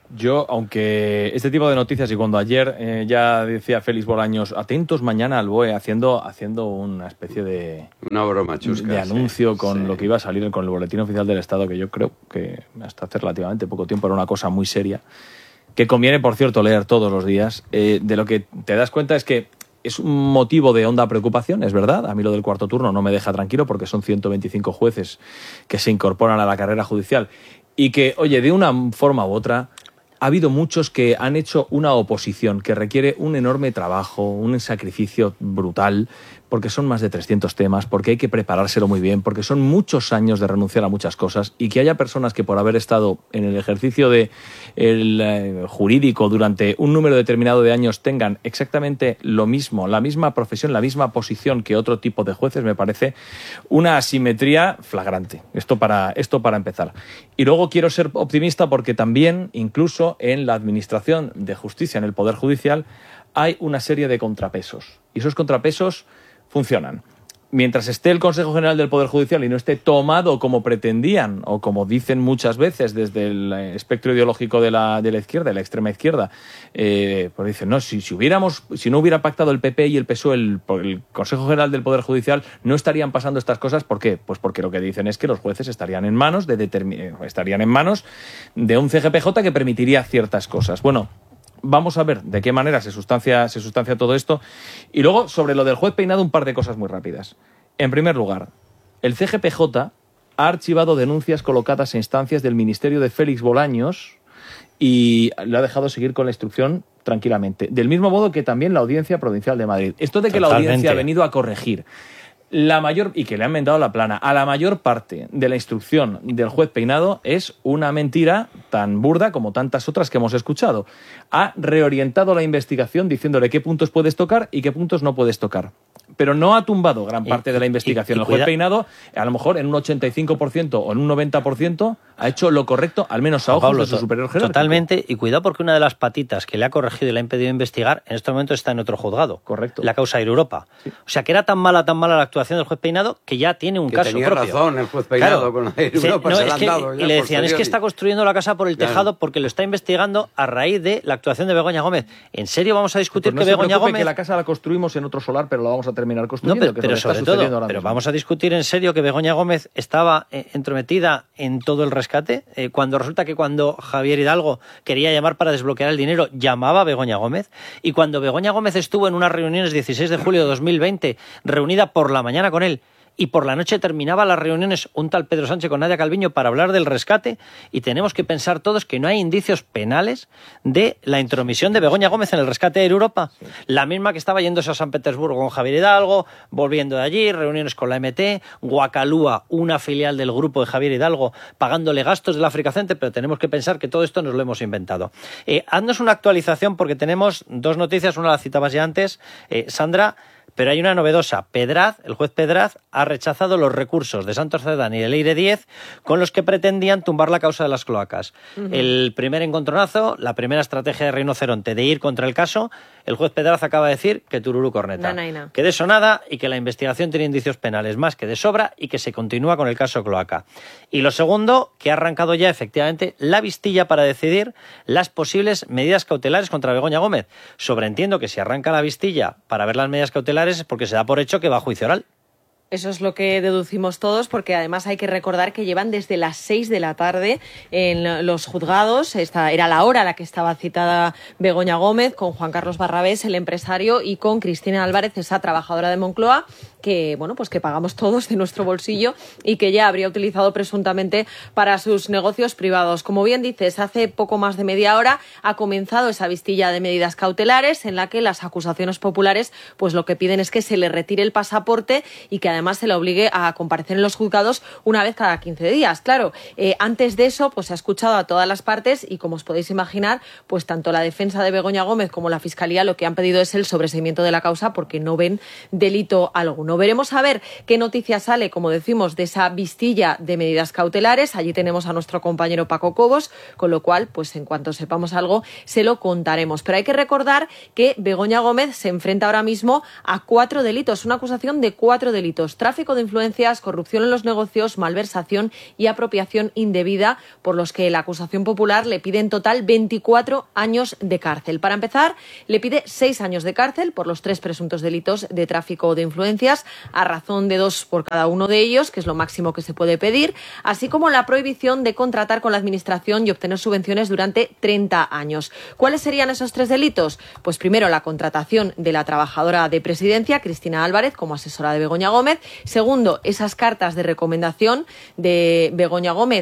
Yo, aunque este tipo de noticias, y cuando ayer ya decía Félix Bolaños, atentos mañana al BOE, haciendo una especie de... Una broma chusca. De anuncio con lo que iba a salir con el Boletín Oficial del Estado, que yo creo que hasta hace relativamente poco tiempo era una cosa muy seria, que conviene, por cierto, leer todos los días. De lo que te das cuenta es que es un motivo de honda preocupación, es verdad. A mí lo del cuarto turno no me deja tranquilo porque son 125 jueces que se incorporan a la carrera judicial y que, oye, de una forma u otra... Ha habido muchos que han hecho una oposición que requiere un enorme trabajo, un sacrificio brutal, porque son más de 300 temas, porque hay que preparárselo muy bien, porque son muchos años de renunciar a muchas cosas, y que haya personas que por haber estado en el ejercicio de el jurídico durante un número determinado de años tengan exactamente lo mismo, la misma profesión, la misma posición que otro tipo de jueces, me parece una asimetría flagrante. Esto para empezar. Y luego quiero ser optimista porque también, incluso en la Administración de Justicia, en el Poder Judicial, hay una serie de contrapesos. Y esos contrapesos funcionan. Mientras esté el Consejo General del Poder Judicial y no esté tomado como pretendían, o como dicen muchas veces desde el espectro ideológico de la izquierda, de la extrema izquierda, pues dicen, no, si no hubiera pactado el PP y el PSOE el Consejo General del Poder Judicial, no estarían pasando estas cosas. ¿Por qué? Pues porque lo que dicen es que los jueces estarían en manos de un CGPJ que permitiría ciertas cosas. Bueno, vamos a ver de qué manera se sustancia todo esto. Y luego, sobre lo del juez Peinado, un par de cosas muy rápidas. En primer lugar, el CGPJ ha archivado denuncias colocadas en instancias del Ministerio de Félix Bolaños y lo ha dejado seguir con la instrucción tranquilamente. Del mismo modo que también la Audiencia Provincial de Madrid. Esto de que la Audiencia ha venido a corregir y que le han enmendado la plana a la mayor parte de la instrucción del juez Peinado es una mentira tan burda como tantas otras que hemos escuchado. Ha reorientado la investigación diciéndole qué puntos puedes tocar y qué puntos no puedes tocar. Pero no ha tumbado gran parte de la investigación. El juez Peinado, a lo mejor en un 85% o en un 90%, ha hecho lo correcto, al menos a ojos de su superior jerárquico. Totalmente, y cuidado porque una de las patitas que le ha corregido y le ha impedido investigar, en este momento está en otro juzgado. Correcto. La causa Air Europa. Sí. O sea, que era tan mala la actuación del juez Peinado que ya tiene un caso propio. Tenía razón el juez Peinado, claro, con Air Europa, se la han dado. Y le decían, es que está construyendo la casa por el tejado porque lo está investigando a raíz de la actuación de Begoña Gómez. ¿En serio vamos a discutir pues que Begoña Gómez... que la casa la construimos en otro solar, pero la vamos a terminar construyendo? No, pero sobre todo, pero vamos a discutir en serio que Begoña Gómez estaba entrometida en todo el rescate, cuando resulta que cuando Javier Hidalgo quería llamar para desbloquear el dinero, llamaba a Begoña Gómez, y cuando Begoña Gómez estuvo en unas reuniones 16 de julio de 2020, reunida por la mañana con él, y por la noche terminaba las reuniones un tal Pedro Sánchez con Nadia Calviño para hablar del rescate, y tenemos que pensar todos que no hay indicios penales de la intromisión de Begoña Gómez en el rescate de Air Europa. Sí. La misma que estaba yéndose a San Petersburgo con Javier Hidalgo, volviendo de allí, reuniones con la MT, Guacalúa, una filial del grupo de Javier Hidalgo, pagándole gastos del África Center, pero tenemos que pensar que todo esto nos lo hemos inventado. Haznos una actualización porque tenemos dos noticias, una la citabas ya antes, Sandra, pero hay una novedosa. Pedraz, el juez Pedraz, ha rechazado los recursos de Santos Cerdán y de Leire 10 con los que pretendían tumbar la causa de las cloacas. El primer encontronazo, la primera estrategia de Rinoceronte de ir contra el caso, el juez Pedraz acaba de decir que tururú corneta. Que de eso nada y que la investigación tiene indicios penales más que de sobra y que se continúa con el caso cloaca. Y lo segundo, que ha arrancado ya efectivamente la vistilla para decidir las posibles medidas cautelares contra Begoña Gómez. Sobreentiendo que si arranca la vistilla para ver las medidas cautelares es porque se da por hecho que va a juicio oral. Eso es lo que deducimos todos, porque además hay que recordar que llevan desde las 6 de la tarde en los juzgados. Esta era la hora a la que estaba citada Begoña Gómez, con Juan Carlos Barrabés, el empresario, y con Cristina Álvarez, esa trabajadora de Moncloa, que bueno, pues que pagamos todos de nuestro bolsillo y que ya habría utilizado presuntamente para sus negocios privados. Como bien dices, hace poco más de media hora ha comenzado esa vistilla de medidas cautelares en la que las acusaciones populares pues lo que piden es que se le retire el pasaporte y que además se le obligue a comparecer en los juzgados una vez cada 15 días. Claro, antes de eso pues se ha escuchado a todas las partes y, como os podéis imaginar, pues tanto la defensa de Begoña Gómez como la Fiscalía lo que han pedido es el sobreseimiento de la causa porque no ven delito alguno. Veremos a ver qué noticia sale, como decimos, de esa vistilla de medidas cautelares. Allí tenemos a nuestro compañero Paco Cobos, con lo cual, pues en cuanto sepamos algo, se lo contaremos. Pero hay que recordar que Begoña Gómez se enfrenta ahora mismo a 4 delitos, una acusación de 4 delitos. delitos: tráfico de influencias, corrupción en los negocios, malversación y apropiación indebida, por los que la acusación popular le pide en total 24 años de cárcel. Para empezar, le pide 6 años de cárcel por los 3 presuntos delitos de tráfico de influencias, a razón de 2 por cada uno de ellos, que es lo máximo que se puede pedir, así como la prohibición de contratar con la Administración y obtener subvenciones durante 30 años. ¿Cuáles serían esos 3 delitos? Pues primero, la contratación de la trabajadora de Presidencia, Cristina Álvarez, como asesora de Begoña Gómez. Segundo, esas cartas de recomendación de Begoña Gómez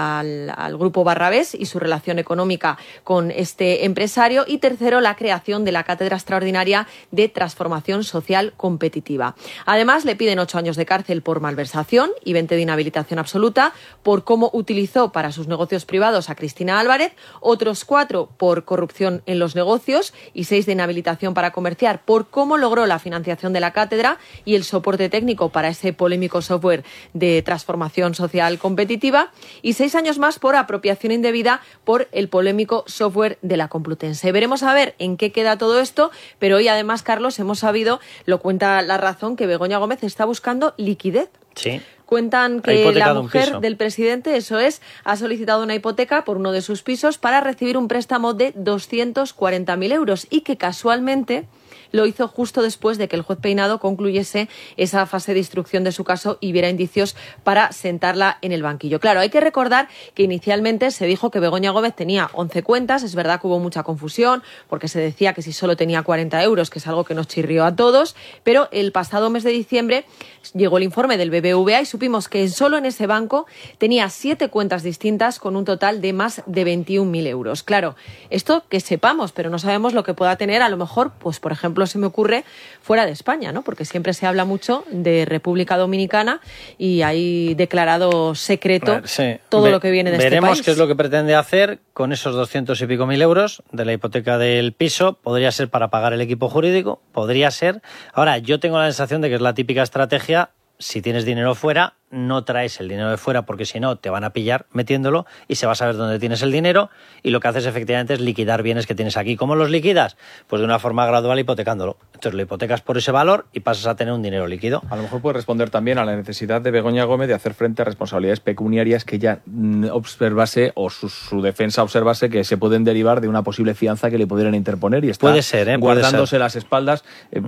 al grupo Barrabés y su relación económica con este empresario. Y tercero, la creación de la Cátedra Extraordinaria de Transformación Social Competitiva. Además, le piden 8 años de cárcel por malversación y 20 de inhabilitación absoluta por cómo utilizó para sus negocios privados a Cristina Álvarez, otros 4 por corrupción en los negocios y 6 de inhabilitación para comerciar por cómo logró la financiación de la cátedra y el soporte técnico para ese polémico software de transformación social competitiva, y 6 años más por apropiación indebida por el polémico software de la Complutense. Veremos a ver en qué queda todo esto, pero hoy además, Carlos, hemos sabido, lo cuenta La Razón, que Begoña Gómez está buscando liquidez. Sí. Cuentan que la mujer del presidente, eso es, ha solicitado una hipoteca por uno de sus pisos para recibir un préstamo de 240.000 euros y que casualmente lo hizo justo después de que el juez Peinado concluyese esa fase de instrucción de su caso y viera indicios para sentarla en el banquillo. Claro, hay que recordar que inicialmente se dijo que Begoña Gómez tenía 11 cuentas. Es verdad que hubo mucha confusión porque se decía que si solo tenía 40 euros, que es algo que nos chirrió a todos, pero el pasado mes de diciembre llegó el informe del BBVA y supimos que solo en ese banco tenía 7 cuentas distintas con un total de más de 21.000 euros. Claro, esto que sepamos, pero no sabemos lo que pueda tener, a lo mejor, pues por ejemplo, se me ocurre fuera de España, ¿no? Porque siempre se habla mucho de República Dominicana y hay declarado secreto todo lo que viene de este país. Veremos qué es lo que pretende hacer con esos 200 y pico mil euros de la hipoteca del piso. Podría ser para pagar el equipo jurídico, podría ser. Ahora, yo tengo la sensación de que es la típica estrategia: si tienes dinero fuera, no traes el dinero de fuera, porque si no te van a pillar metiéndolo y se va a saber dónde tienes el dinero, y lo que haces efectivamente es liquidar bienes que tienes aquí. ¿Cómo los liquidas? Pues de una forma gradual, hipotecándolo. Entonces lo hipotecas por ese valor y pasas a tener un dinero líquido. A lo mejor puede responder también a la necesidad de Begoña Gómez de hacer frente a responsabilidades pecuniarias que ella observase, o su defensa observase, que se pueden derivar de una posible fianza que le pudieran interponer, y está puede ser, guardándose las espaldas.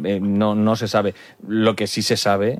No se sabe. Lo que sí se sabe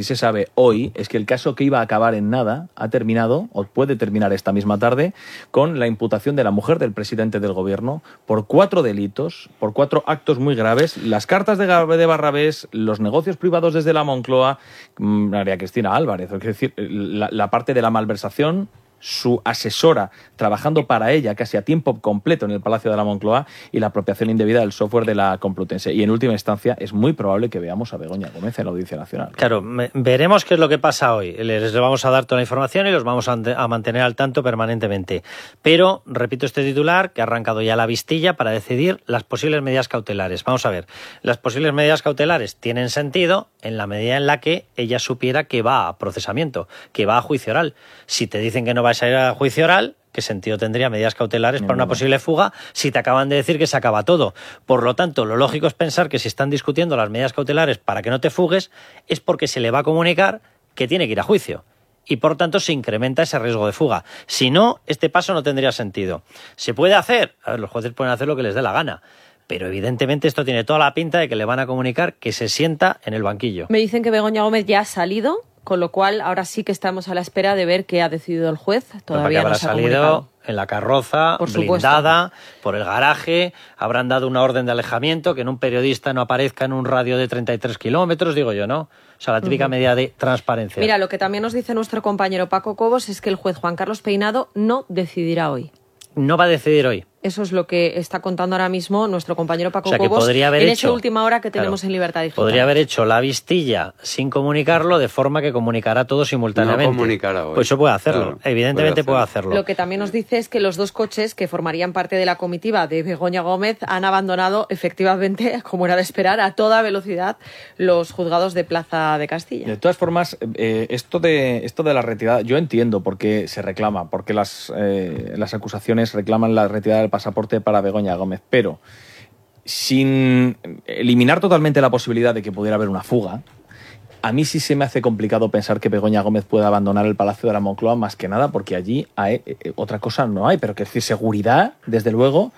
hoy es que el caso que iba a acabar en nada ha terminado, o puede terminar esta misma tarde, con la imputación de la mujer del presidente del gobierno por 4 delitos, por 4 actos muy graves: las cartas de Barrabés, los negocios privados desde la Moncloa, María Cristina Álvarez, es decir, la parte de la malversación, su asesora trabajando para ella casi a tiempo completo en el Palacio de la Moncloa, y la apropiación indebida del software de la Complutense. Y en última instancia es muy probable que veamos a Begoña Gómez en la Audiencia Nacional. Claro, veremos qué es lo que pasa hoy. Les vamos a dar toda la información y los vamos a mantener al tanto permanentemente. Pero, repito este titular, que ha arrancado ya la vistilla para decidir las posibles medidas cautelares. Vamos a ver, las posibles medidas cautelares tienen sentido en la medida en la que ella supiera que va a procesamiento, que va a juicio oral. Si te dicen que no vas a ir a juicio oral, ¿qué sentido tendría medidas cautelares para una posible fuga si te acaban de decir que se acaba todo? Por lo tanto, lo lógico es pensar que si están discutiendo las medidas cautelares para que no te fugues, es porque se le va a comunicar que tiene que ir a juicio, y por tanto se incrementa ese riesgo de fuga. Si no, este paso no tendría sentido. ¿Se puede hacer? A ver, los jueces pueden hacer lo que les dé la gana, pero evidentemente esto tiene toda la pinta de que le van a comunicar que se sienta en el banquillo. Me dicen que Begoña Gómez ya ha salido, con lo cual ahora sí que estamos a la espera de ver qué ha decidido el juez. Todavía no se ha comunicado. En la carroza, blindada, por el garaje, habrán dado una orden de alejamiento, que en un periodista no aparezca en un radio de 33 kilómetros, digo yo, ¿no? O sea, la típica medida de transparencia. Mira, lo que también nos dice nuestro compañero Paco Cobos es que el juez Juan Carlos Peinado no decidirá hoy. No va a decidir hoy. Eso es lo que está contando ahora mismo nuestro compañero Paco Cobos, podría haber en hecho, esta última hora que tenemos en Libertad Digital. Podría haber hecho la vistilla sin comunicarlo, de forma que comunicará todo simultáneamente. No comunicará hoy. Pues eso puede hacerlo, claro, evidentemente puede hacerlo. Lo que también nos dice es que los 2 coches que formarían parte de la comitiva de Begoña Gómez han abandonado, efectivamente, como era de esperar, a toda velocidad los juzgados de Plaza de Castilla. De todas formas, esto de la retirada, yo entiendo por qué se reclama, porque las acusaciones reclaman la retirada del pasaporte para Begoña Gómez, pero sin eliminar totalmente la posibilidad de que pudiera haber una fuga, A mí sí se me hace complicado pensar que Begoña Gómez pueda abandonar el Palacio de la Moncloa, más que nada porque allí hay, otra cosa no hay, pero que decir, seguridad, desde luego,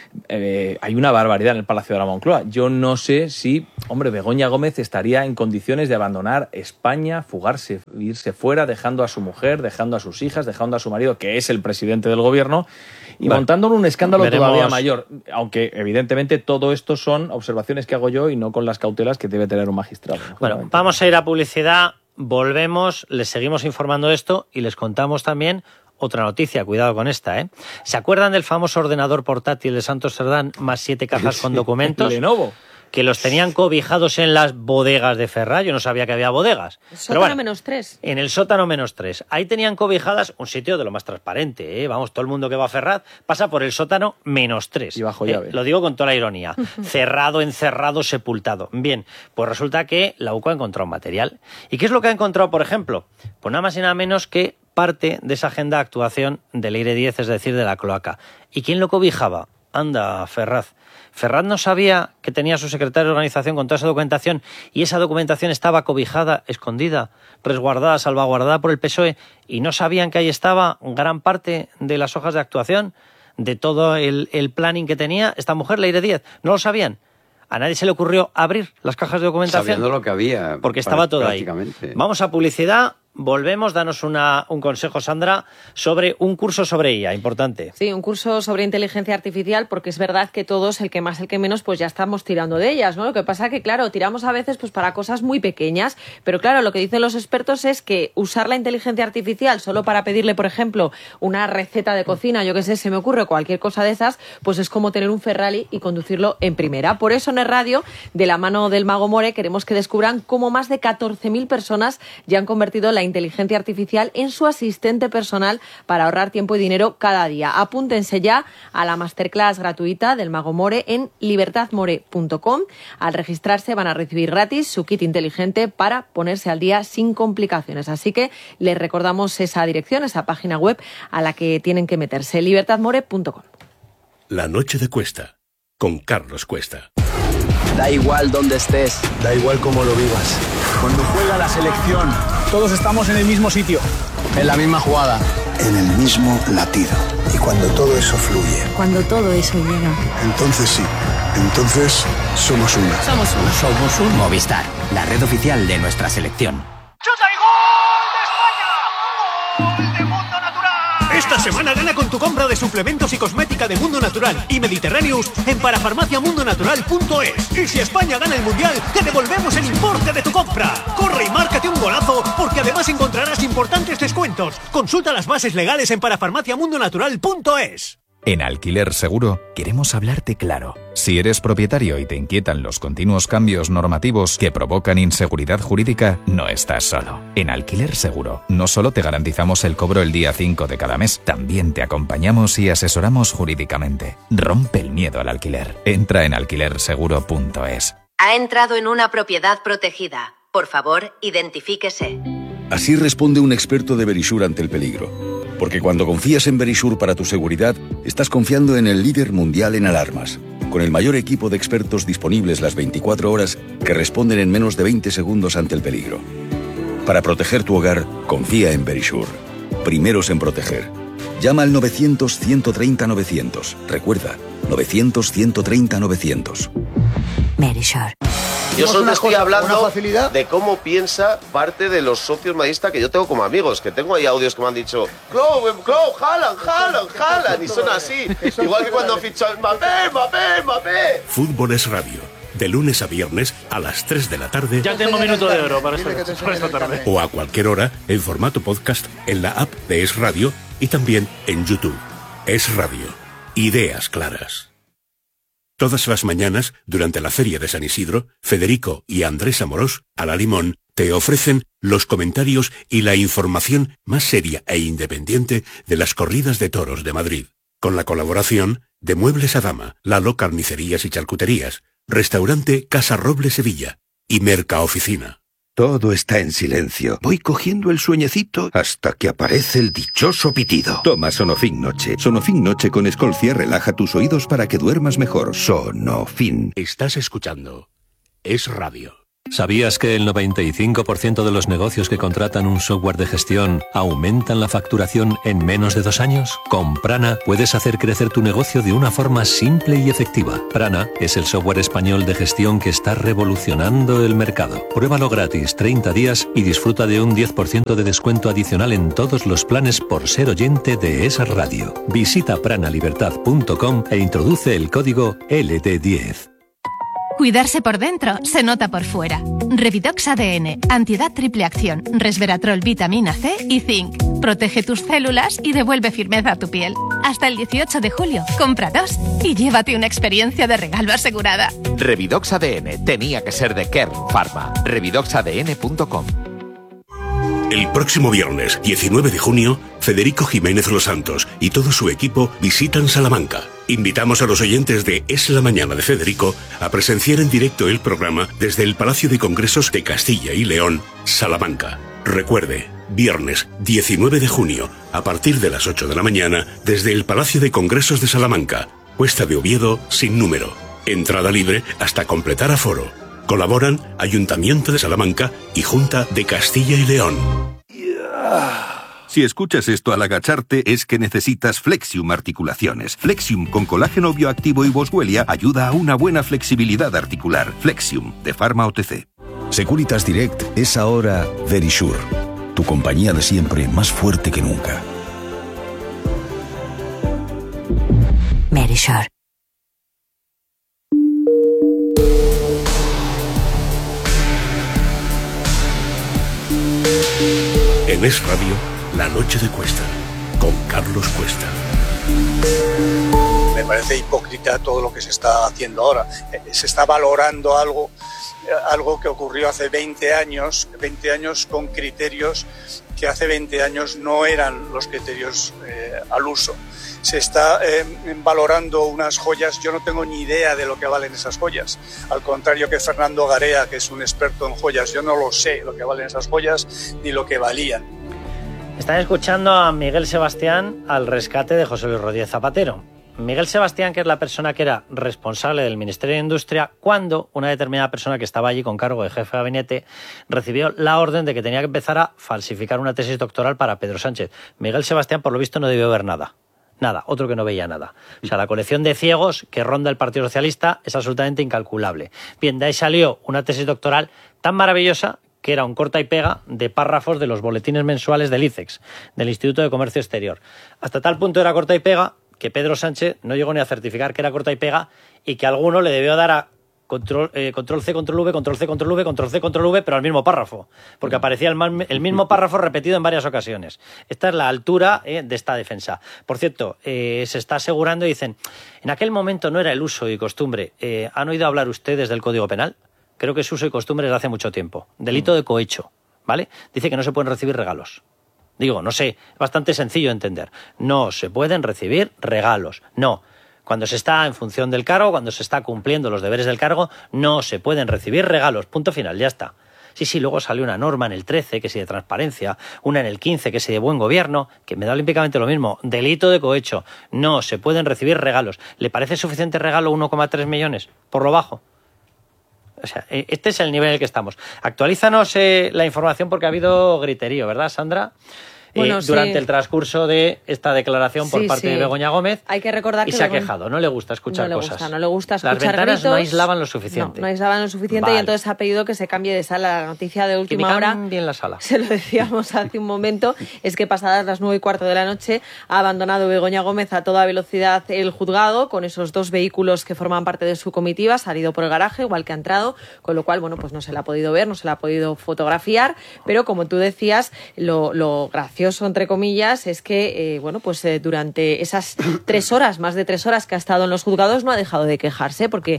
hay una barbaridad en el Palacio de la Moncloa. Yo no sé si, Begoña Gómez estaría en condiciones de abandonar España, fugarse, irse fuera, dejando a su mujer, dejando a sus hijas, dejando a su marido, que es el presidente del gobierno, y montando un escándalo todavía mayor. Aunque, evidentemente, todo esto son observaciones que hago yo y no con las cautelas que debe tener un magistrado. Bueno, vamos a ir a publicidad, volvemos, les seguimos informando de esto y les contamos también otra noticia, cuidado con esta, ¿eh? ¿Se acuerdan del famoso ordenador portátil de Santos Cerdán más 7 cajas con documentos? Lenovo. Que los tenían cobijados en las bodegas de Ferraz. Yo no sabía que había bodegas. Sótano -3. En el sótano -3. Ahí tenían cobijadas un sitio de lo más transparente, ¿eh? Vamos, todo el mundo que va a Ferraz pasa por el sótano -3. Y bajo llave. Lo digo con toda la ironía. Cerrado, encerrado, sepultado. Bien, pues resulta que la UCO ha encontrado material. ¿Y qué es lo que ha encontrado, por ejemplo? Pues nada más y nada menos que parte de esa agenda de actuación del Leire 10, es decir, de la cloaca. ¿Y quién lo cobijaba? Anda, Ferraz. Ferraz no sabía que tenía su secretario de organización con toda esa documentación y esa documentación estaba cobijada, escondida, resguardada, salvaguardada por el PSOE y no sabían que ahí estaba gran parte de las hojas de actuación, de todo el planning que tenía esta mujer, Leire 10. ¿No lo sabían? A nadie se le ocurrió abrir las cajas de documentación. Sabiendo lo que había. Porque estaba todo ahí. Vamos a publicidad. Volvemos, danos un consejo, Sandra, sobre un curso sobre IA, importante. Sí, un curso sobre inteligencia artificial, porque es verdad que todos, el que más, el que menos, pues ya estamos tirando de ellas, ¿no? Lo que pasa que, claro, tiramos a veces pues para cosas muy pequeñas, pero claro, lo que dicen los expertos es que usar la inteligencia artificial solo para pedirle, por ejemplo, una receta de cocina, yo qué sé, se me ocurre cualquier cosa de esas, pues es como tener un Ferrari y conducirlo en primera. Por eso en el radio, de la mano del Mago More, queremos que descubran cómo más de 14.000 personas ya han convertido la inteligencia artificial en su asistente personal para ahorrar tiempo y dinero cada día. Apúntense ya a la masterclass gratuita del Mago More en libertadmore.com. Al registrarse van a recibir gratis su kit inteligente para ponerse al día sin complicaciones. Así que les recordamos esa dirección, esa página web a la que tienen que meterse, libertadmore.com. La noche de Cuesta, con Carlos Cuesta. Da igual dónde estés, da igual cómo lo vivas. Cuando juega la selección, todos estamos en el mismo sitio, en la misma jugada, en el mismo latido. Y cuando todo eso fluye, cuando todo eso llega, entonces sí, entonces somos una. Somos una. Somos un Movistar, la red oficial de nuestra selección. ¡Chuta y gol de España! ¡Gol de Mundo Natural! Esta semana gana con tu compra de suplementos y cosmética de Mundo Natural y Mediterráneos en parafarmaciamundonatural.es. Y si España gana el Mundial, te devolvemos el importe de tu compra. Corre y márcate un golazo, porque además encontrarás importantes descuentos. Consulta las bases legales en parafarmaciamundonatural.es. En Alquiler Seguro queremos hablarte claro. Si eres propietario y te inquietan los continuos cambios normativos que provocan inseguridad jurídica, no estás solo. En Alquiler Seguro no solo te garantizamos el cobro el día 5 de cada mes, también te acompañamos y asesoramos jurídicamente. Rompe el miedo al alquiler. Entra en alquilerseguro.es. Ha entrado en una propiedad protegida. Por favor, identifíquese. Así responde un experto de Verisure ante el peligro. Porque cuando confías en Verisure para tu seguridad, estás confiando en el líder mundial en alarmas, con el mayor equipo de expertos disponibles las 24 horas que responden en menos de 20 segundos ante el peligro. Para proteger tu hogar, confía en Verisure. Primeros en proteger. Llama al 900-130-900. Recuerda, 900-130-900. Verisure. Yo solo te estoy hablando de cómo piensa parte de los socios madridistas que yo tengo como amigos, que tengo ahí audios que me han dicho Klopp, Haaland, y son así. Igual que cuando fichó Mbappé. Fútbol es radio. De lunes a viernes a las 3 de la tarde. Ya tengo minuto de oro para esta tarde. O a cualquier hora en formato podcast en la app de Es Radio y también en YouTube. Es Radio. Ideas claras. Todas las mañanas, durante la Feria de San Isidro, Federico y Andrés Amorós, a la Limón, te ofrecen los comentarios y la información más seria e independiente de las corridas de toros de Madrid. Con la colaboración de Muebles a Dama, Lalo Carnicerías y Charcuterías, Restaurante Casa Roble Sevilla y Mercaoficina. Todo está en silencio. Voy cogiendo el sueñecito hasta que aparece el dichoso pitido. Toma Sonofin Noche. Sonofin Noche con Escolcia relaja tus oídos para que duermas mejor. Sonofin. Estás escuchando Es Radio. ¿Sabías que el 95% de los negocios que contratan un software de gestión aumentan la facturación en menos de 2 años? Con Prana puedes hacer crecer tu negocio de una forma simple y efectiva. Prana es el software español de gestión que está revolucionando el mercado. Pruébalo gratis 30 días y disfruta de un 10% de descuento adicional en todos los planes por ser oyente de Es Radio. Visita pranalibertad.com e introduce el código LT10. Cuidarse por dentro se nota por fuera. Revidox ADN, antiedad triple acción, resveratrol, vitamina C y zinc. Protege tus células y devuelve firmeza a tu piel. Hasta el 18 de julio, compra 2 y llévate una experiencia de regalo asegurada. Revidox ADN tenía que ser de Kern Pharma. Revidoxadn.com. El próximo viernes, 19 de junio, Federico Jiménez Los Santos y todo su equipo visitan Salamanca. Invitamos a los oyentes de Es la Mañana de Federico a presenciar en directo el programa desde el Palacio de Congresos de Castilla y León, Salamanca. Recuerde, viernes 19 de junio, a partir de las 8 de la mañana, desde el Palacio de Congresos de Salamanca, Cuesta de Oviedo, sin número. Entrada libre hasta completar aforo. Colaboran Ayuntamiento de Salamanca y Junta de Castilla y León. Si escuchas esto al agacharte es que necesitas Flexium Articulaciones. Flexium con colágeno bioactivo y Boswellia ayuda a una buena flexibilidad articular. Flexium, de Pharma OTC. Securitas Direct es ahora Verisure, tu compañía de siempre más fuerte que nunca. Verisure. En Es Radio, La Noche de Cuesta, con Carlos Cuesta. Me parece hipócrita todo lo que se está haciendo ahora. Se está valorando algo que ocurrió hace 20 años con criterios que hace 20 años no eran los criterios al uso. Se está valorando unas joyas, yo no tengo ni idea de lo que valen esas joyas. Al contrario que Fernando Garea, que es un experto en joyas, yo no lo sé lo que valen esas joyas ni lo que valían. Están escuchando a Miguel Sebastián al rescate de José Luis Rodríguez Zapatero. Miguel Sebastián, que es la persona que era responsable del Ministerio de Industria, cuando una determinada persona que estaba allí con cargo de jefe de gabinete recibió la orden de que tenía que empezar a falsificar una tesis doctoral para Pedro Sánchez. Miguel Sebastián, por lo visto, no debió ver nada. Nada, otro que no veía nada. O sea, la colección de ciegos que ronda el Partido Socialista es absolutamente incalculable. Bien, de ahí salió una tesis doctoral tan maravillosa que era un corta y pega de párrafos de los boletines mensuales del ICEX, del Instituto de Comercio Exterior. Hasta tal punto era corta y pega que Pedro Sánchez no llegó ni a certificar que era corta y pega y que alguno le debió dar a control C, control V, control C, control V, control C, control V, pero al mismo párrafo, porque aparecía el mismo párrafo repetido en varias ocasiones. Esta es la altura de esta defensa. Por cierto, se está asegurando, dicen, en aquel momento no era el uso y costumbre. ¿Han oído hablar ustedes del Código Penal? Creo que es uso y costumbre desde hace mucho tiempo. Delito de cohecho, ¿vale? Dice que no se pueden recibir regalos. Digo, no sé, es bastante sencillo de entender. No se pueden recibir regalos, no. Cuando se está en función del cargo, cuando se está cumpliendo los deberes del cargo, no se pueden recibir regalos. Punto final, ya está. Sí, luego salió una norma en el 13, que sí de transparencia, una en el 15, que sí de buen gobierno, que me da olímpicamente lo mismo. Delito de cohecho. No se pueden recibir regalos. ¿Le parece suficiente regalo 1,3 millones? Por lo bajo. O sea, este es el nivel en el que estamos. Actualízanos la información porque ha habido griterío, ¿verdad, Sandra? Bueno, durante el transcurso de esta declaración por parte de Begoña Gómez. Hay que recordar que se ha quejado, no le gusta escuchar cosas. No le gusta escuchar Las ventanas gritos, no aislaban lo suficiente. No aislaban lo suficiente, vale. Y entonces ha pedido que se cambie de sala. La noticia de última hora, bien la sala. Se lo decíamos hace un momento, es que pasadas las 9:15 de la noche ha abandonado Begoña Gómez a toda velocidad el juzgado con esos 2 vehículos que forman parte de su comitiva, ha salido por el garaje, igual que ha entrado, con lo cual, bueno, pues no se la ha podido ver, no se la ha podido fotografiar, pero como tú decías, lo gracioso, entre comillas, es que, durante esas 3 horas, más de 3 horas que ha estado en los juzgados, no ha dejado de quejarse porque,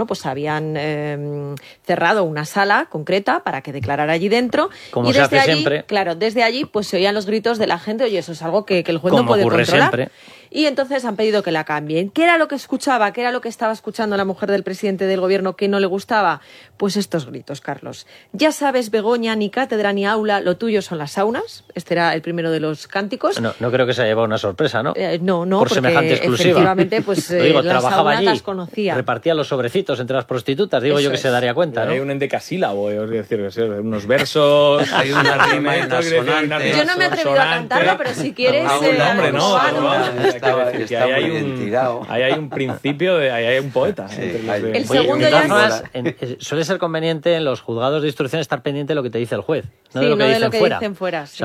habían cerrado una sala concreta para que declarara allí dentro. Como y se desde hace allí, siempre. Claro, desde allí, pues se oían los gritos de la gente, oye, eso es algo que el juez no puede controlar. Siempre. y entonces han pedido que la cambien. ¿Qué era lo que escuchaba? ¿Qué era lo que estaba escuchando la mujer del presidente del gobierno que no le gustaba? Pues estos gritos, Carlos. Ya sabes, Begoña, ni cátedra ni aula, lo tuyo son las saunas. Este era el primero de los cánticos. No creo que se haya llevado una sorpresa, ¿no? No, por porque semejante exclusiva. Efectivamente, pues digo, las saunas allí, las conocía. Repartía los sobrecitos entre las prostitutas, digo yo que se daría cuenta, ¿no? Hay un endecasílabo, es decir, unos versos, hay una rima y una sonante. Yo no me he atrevido a cantarlo, pero si quieres... hombre, no. Ahí hay un principio, ahí hay un poeta. El segundo ya suele ser conveniente en los juzgados de instrucción estar pendiente de lo que te dice el juez, no sí, de lo que no dicen de lo que fuera. dicen fuera. Sí.